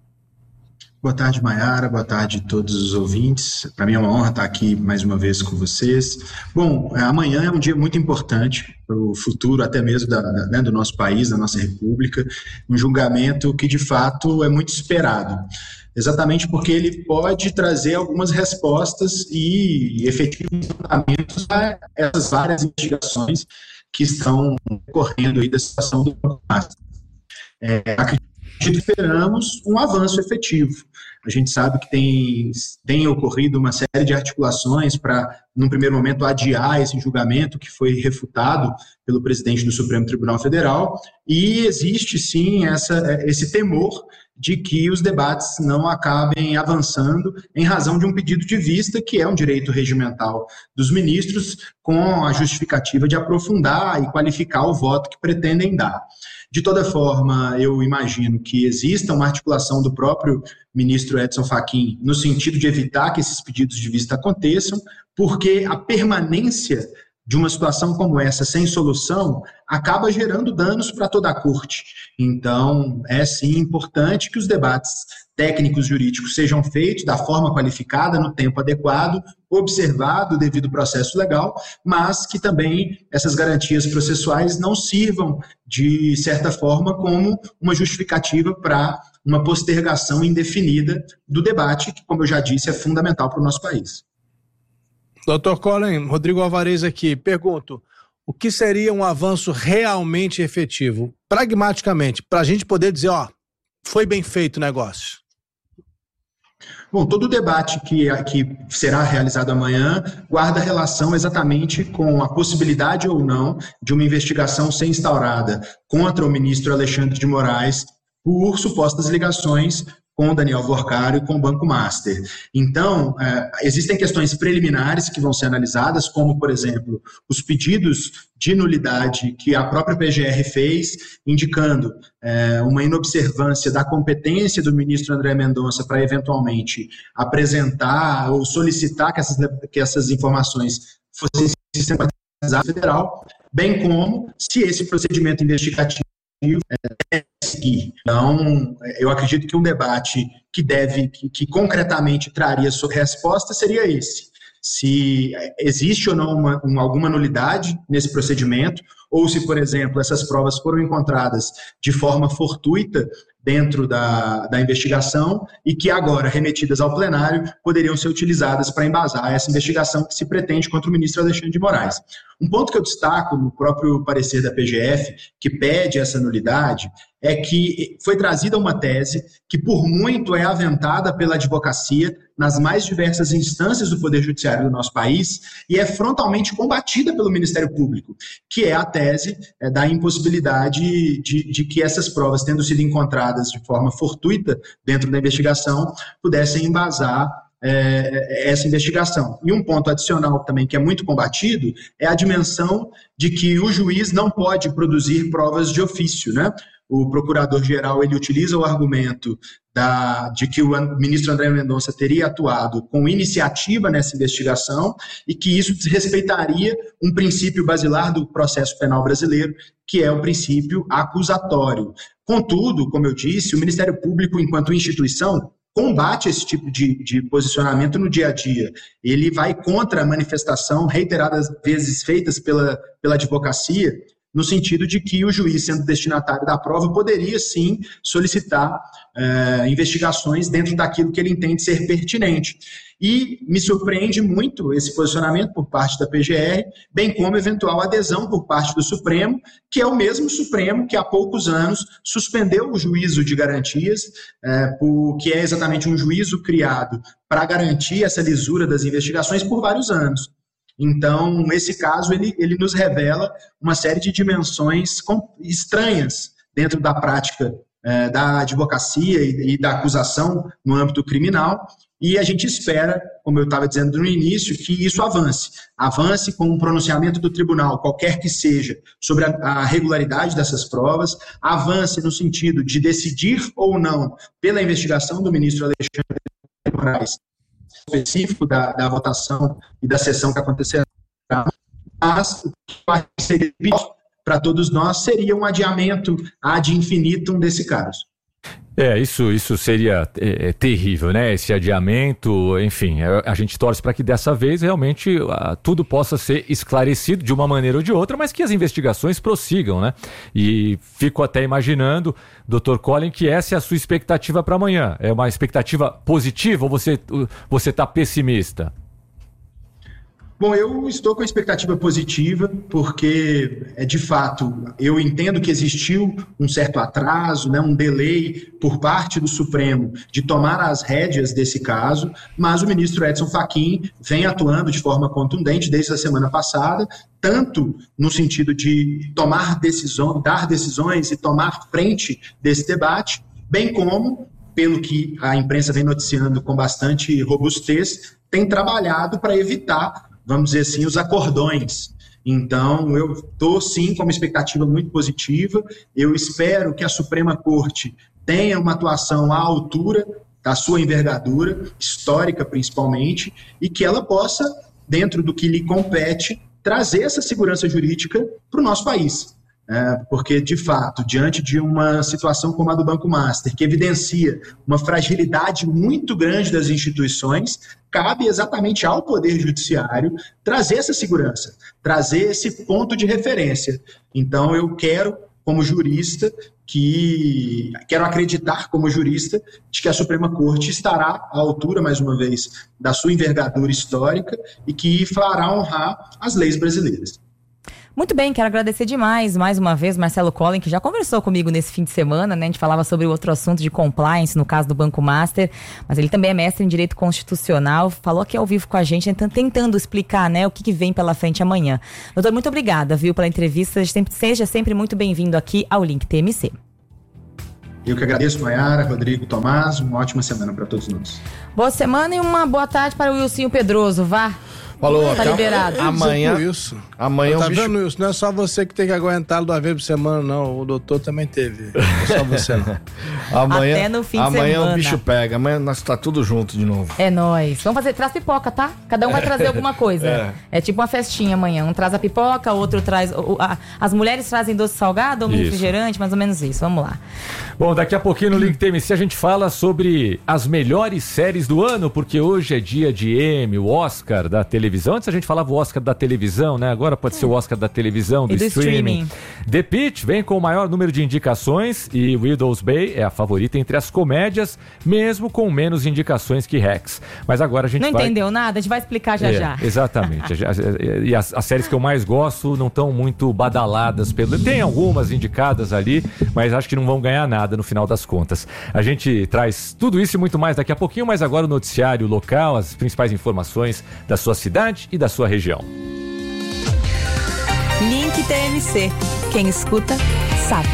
S6: Boa tarde, Mayara. Boa tarde a todos os ouvintes. Para mim é uma honra estar aqui mais uma vez com vocês. Bom, amanhã é um dia muito importante para o futuro, até mesmo da, da, né, do nosso país, da nossa república. Um julgamento que, de fato, é muito esperado. Exatamente porque ele pode trazer algumas respostas e efetivos fundamentos a essas várias investigações que estão ocorrendo aí da situação do Congresso. É, acredito que esperamos um avanço efetivo. A gente sabe que tem, tem ocorrido uma série de articulações para, num primeiro momento, adiar esse julgamento que foi refutado pelo presidente do Supremo Tribunal Federal, e existe sim essa, esse temor de que os debates não acabem avançando em razão de um pedido de vista, que é um direito regimental dos ministros, com a justificativa de aprofundar e qualificar o voto que pretendem dar. De toda forma, eu imagino que exista uma articulação do próprio ministro Edson Fachin no sentido de evitar que esses pedidos de vista aconteçam, porque a permanência de uma situação como essa sem solução acaba gerando danos para toda a corte. Então, é sim importante que os debates técnicos jurídicos sejam feitos da forma qualificada, no tempo adequado, observado o devido processo legal, mas que também essas garantias processuais não sirvam, de certa forma, como uma justificativa para uma postergação indefinida do debate, que, como eu já disse, é fundamental para o nosso país.
S4: doutor Colin, Rodrigo Alvarez aqui, pergunto, o que seria um avanço realmente efetivo, pragmaticamente, para a gente poder dizer, ó, foi bem feito o negócio?
S6: Bom, todo o debate que, que será realizado amanhã guarda relação exatamente com a possibilidade ou não de uma investigação ser instaurada contra o ministro Alexandre de Moraes por supostas ligações com o Daniel Worcário e com o Banco Master. Então, é, existem questões preliminares que vão ser analisadas, como, por exemplo, os pedidos de nulidade que a própria P G R fez, indicando é, uma inobservância da competência do ministro André Mendonça para, eventualmente, apresentar ou solicitar que essas, que essas informações fossem sistematizadas no federal, bem como se esse procedimento investigativo é seguir. Então, eu acredito que um debate que deve, que, que concretamente traria sua resposta seria esse. Se existe ou não uma, uma, alguma nulidade nesse procedimento, ou se, por exemplo, essas provas foram encontradas de forma fortuita dentro da, da investigação e que agora, remetidas ao plenário, poderiam ser utilizadas para embasar essa investigação que se pretende contra o ministro Alexandre de Moraes. Um ponto que eu destaco no próprio parecer da P G F, que pede essa nulidade, é que foi trazida uma tese que, por muito, é aventada pela advocacia nas mais diversas instâncias do Poder Judiciário do nosso país e é frontalmente combatida pelo Ministério Público, que é a tese é, da impossibilidade de, de que essas provas, tendo sido encontradas de forma fortuita dentro da investigação, pudessem embasar é, essa investigação. E um ponto adicional também que é muito combatido é a dimensão de que o juiz não pode produzir provas de ofício, né? O procurador-geral ele utiliza o argumento da, de que o ministro André Mendonça teria atuado com iniciativa nessa investigação e que isso desrespeitaria um princípio basilar do processo penal brasileiro, que é o princípio acusatório. Contudo, como eu disse, o Ministério Público, enquanto instituição, combate esse tipo de, de posicionamento no dia a dia. Ele vai contra a manifestação reiteradas vezes feitas pela, pela advocacia, no sentido de que o juiz, sendo destinatário da prova, poderia sim solicitar é, investigações dentro daquilo que ele entende ser pertinente. E me surpreende muito esse posicionamento por parte da P G R, bem como eventual adesão por parte do Supremo, que é o mesmo Supremo que há poucos anos suspendeu o juízo de garantias, é, por, que é exatamente um juízo criado para garantir essa lisura das investigações por vários anos. Então, esse caso, ele, ele nos revela uma série de dimensões estranhas dentro da prática eh, da advocacia e, e da acusação no âmbito criminal, e a gente espera, como eu estava dizendo no início, que isso avance. Avance com um pronunciamento do tribunal, qualquer que seja, sobre a, a regularidade dessas provas, avance no sentido de decidir ou não pela investigação do ministro Alexandre de Moraes, específico da, da votação e da sessão que acontecerá, mas o que seria para todos nós seria um adiamento ad infinitum desse caso.
S5: É, isso, isso seria é, é, terrível, né? Esse adiamento, enfim, a, a gente torce para que dessa vez realmente a, tudo possa ser esclarecido de uma maneira ou de outra, mas que as investigações prossigam, né? E fico até imaginando, doutor Colin, que essa é a sua expectativa para amanhã. É uma expectativa positiva ou você você está pessimista?
S6: Bom, eu estou com a expectativa positiva, porque, é, de fato, eu entendo que existiu um certo atraso, né, um delay por parte do Supremo de tomar as rédeas desse caso, mas o ministro Edson Fachin vem atuando de forma contundente desde a semana passada, tanto no sentido de tomar decisão, dar decisões e tomar frente desse debate, bem como, pelo que a imprensa vem noticiando com bastante robustez, tem trabalhado para evitar, vamos dizer assim, os acordões. Então, eu estou, sim, com uma expectativa muito positiva. Eu espero que a Suprema Corte tenha uma atuação à altura da sua envergadura, histórica principalmente, e que ela possa, dentro do que lhe compete, trazer essa segurança jurídica para o nosso país. É, porque, de fato, diante de uma situação como a do Banco Master, que evidencia uma fragilidade muito grande das instituições, cabe exatamente ao Poder Judiciário trazer essa segurança, trazer esse ponto de referência. Então, eu quero, como jurista, que quero acreditar, como jurista, de que a Suprema Corte estará à altura, mais uma vez, da sua envergadura histórica e que fará honrar as leis brasileiras.
S3: Muito bem, quero agradecer demais, mais uma vez, Marcelo Collin, que já conversou comigo nesse fim de semana, né? A gente falava sobre o outro assunto de compliance, no caso do Banco Master, mas ele também é mestre em Direito Constitucional, falou aqui ao vivo com a gente, tentando explicar, né, o que, que vem pela frente amanhã. Doutor, muito obrigada, viu, pela entrevista, seja sempre muito bem-vindo aqui ao Link T M C.
S6: Eu que agradeço, Maiara, Rodrigo, Tomás, uma ótima semana para todos nós.
S3: Boa semana e uma boa tarde para o Wilson Pedroso, vá.
S21: Falou,
S3: tá liberado.
S21: Amanhã,
S4: isso.
S21: amanhã
S4: tá
S21: o bicho...
S4: vendo isso? Não é só você que tem que aguentá-lo duas vezes por semana, não. O doutor também teve. Não é só você, não.
S21: amanhã,
S3: Até no fim de
S21: amanhã
S3: semana.
S21: o bicho pega. Amanhã nós tá tudo junto de novo.
S3: É nóis. Vamos fazer, traz pipoca, tá? Cada um vai trazer alguma coisa. É. é tipo uma festinha amanhã. Um traz a pipoca, outro traz... O, a, as mulheres trazem doce salgado ou um refrigerante, mais ou menos isso. Vamos lá.
S5: Bom, daqui a pouquinho no Link T M C a gente fala sobre as melhores séries do ano, porque hoje é dia de Emmy, o Oscar da televisão. Antes a gente falava o Oscar da televisão, né? Agora pode ser o Oscar da televisão, do,
S3: do
S5: streaming.
S3: streaming.
S5: The Pitt vem com o maior número de indicações e Widow's Bay é a favorita entre as comédias, mesmo com menos indicações que Rex. Mas agora a gente
S3: Não
S5: vai...
S3: entendeu nada? A gente vai explicar já
S5: é,
S3: já.
S5: Exatamente. E as, as séries que eu mais gosto não estão muito badaladas. Pelo... Tem algumas indicadas ali, mas acho que não vão ganhar nada no final das contas. A gente traz tudo isso e muito mais daqui a pouquinho, mas agora o noticiário local, as principais informações da sua cidade e da sua região.
S16: Link T M C. Quem escuta, sabe.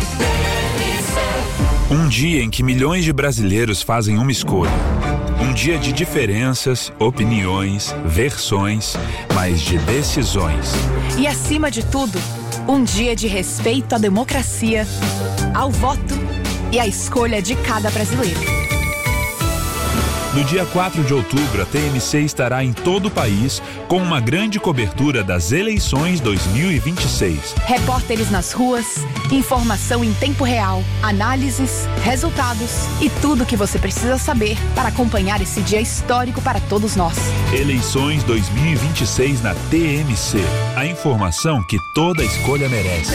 S9: Um dia em que milhões de brasileiros fazem uma escolha. Um dia de diferenças, opiniões, versões, mas de decisões.
S16: E acima de tudo, um dia de respeito à democracia, ao voto e à escolha de cada brasileiro.
S9: No dia quatro de outubro, a T M C estará em todo o país com uma grande cobertura das eleições dois mil e vinte e seis.
S16: Repórteres nas ruas, informação em tempo real, análises, resultados e tudo o que você precisa saber para acompanhar esse dia histórico para todos nós.
S9: Eleições dois mil e vinte e seis na T M C. A informação que toda escolha merece.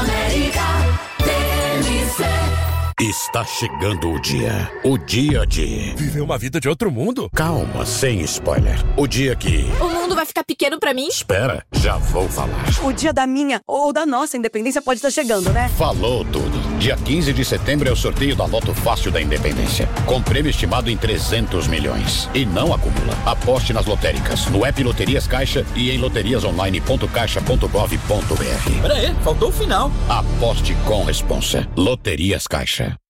S12: Está chegando o dia. O dia de...
S13: Viver uma vida de outro mundo?
S12: Calma, sem spoiler. O dia que...
S14: O mundo vai ficar pequeno pra mim?
S12: Espera, já vou falar.
S15: O dia da minha ou da nossa independência pode estar chegando, né?
S12: Falou tudo. Dia quinze de setembro é o sorteio da Loto Fácil da Independência. Com prêmio estimado em trezentos milhões. E não acumula. Aposte nas lotéricas, no app Loterias Caixa e em loterias online ponto caixa ponto gov ponto br.
S13: Pera aí, faltou o final.
S12: Aposte com responsa. Loterias Caixa.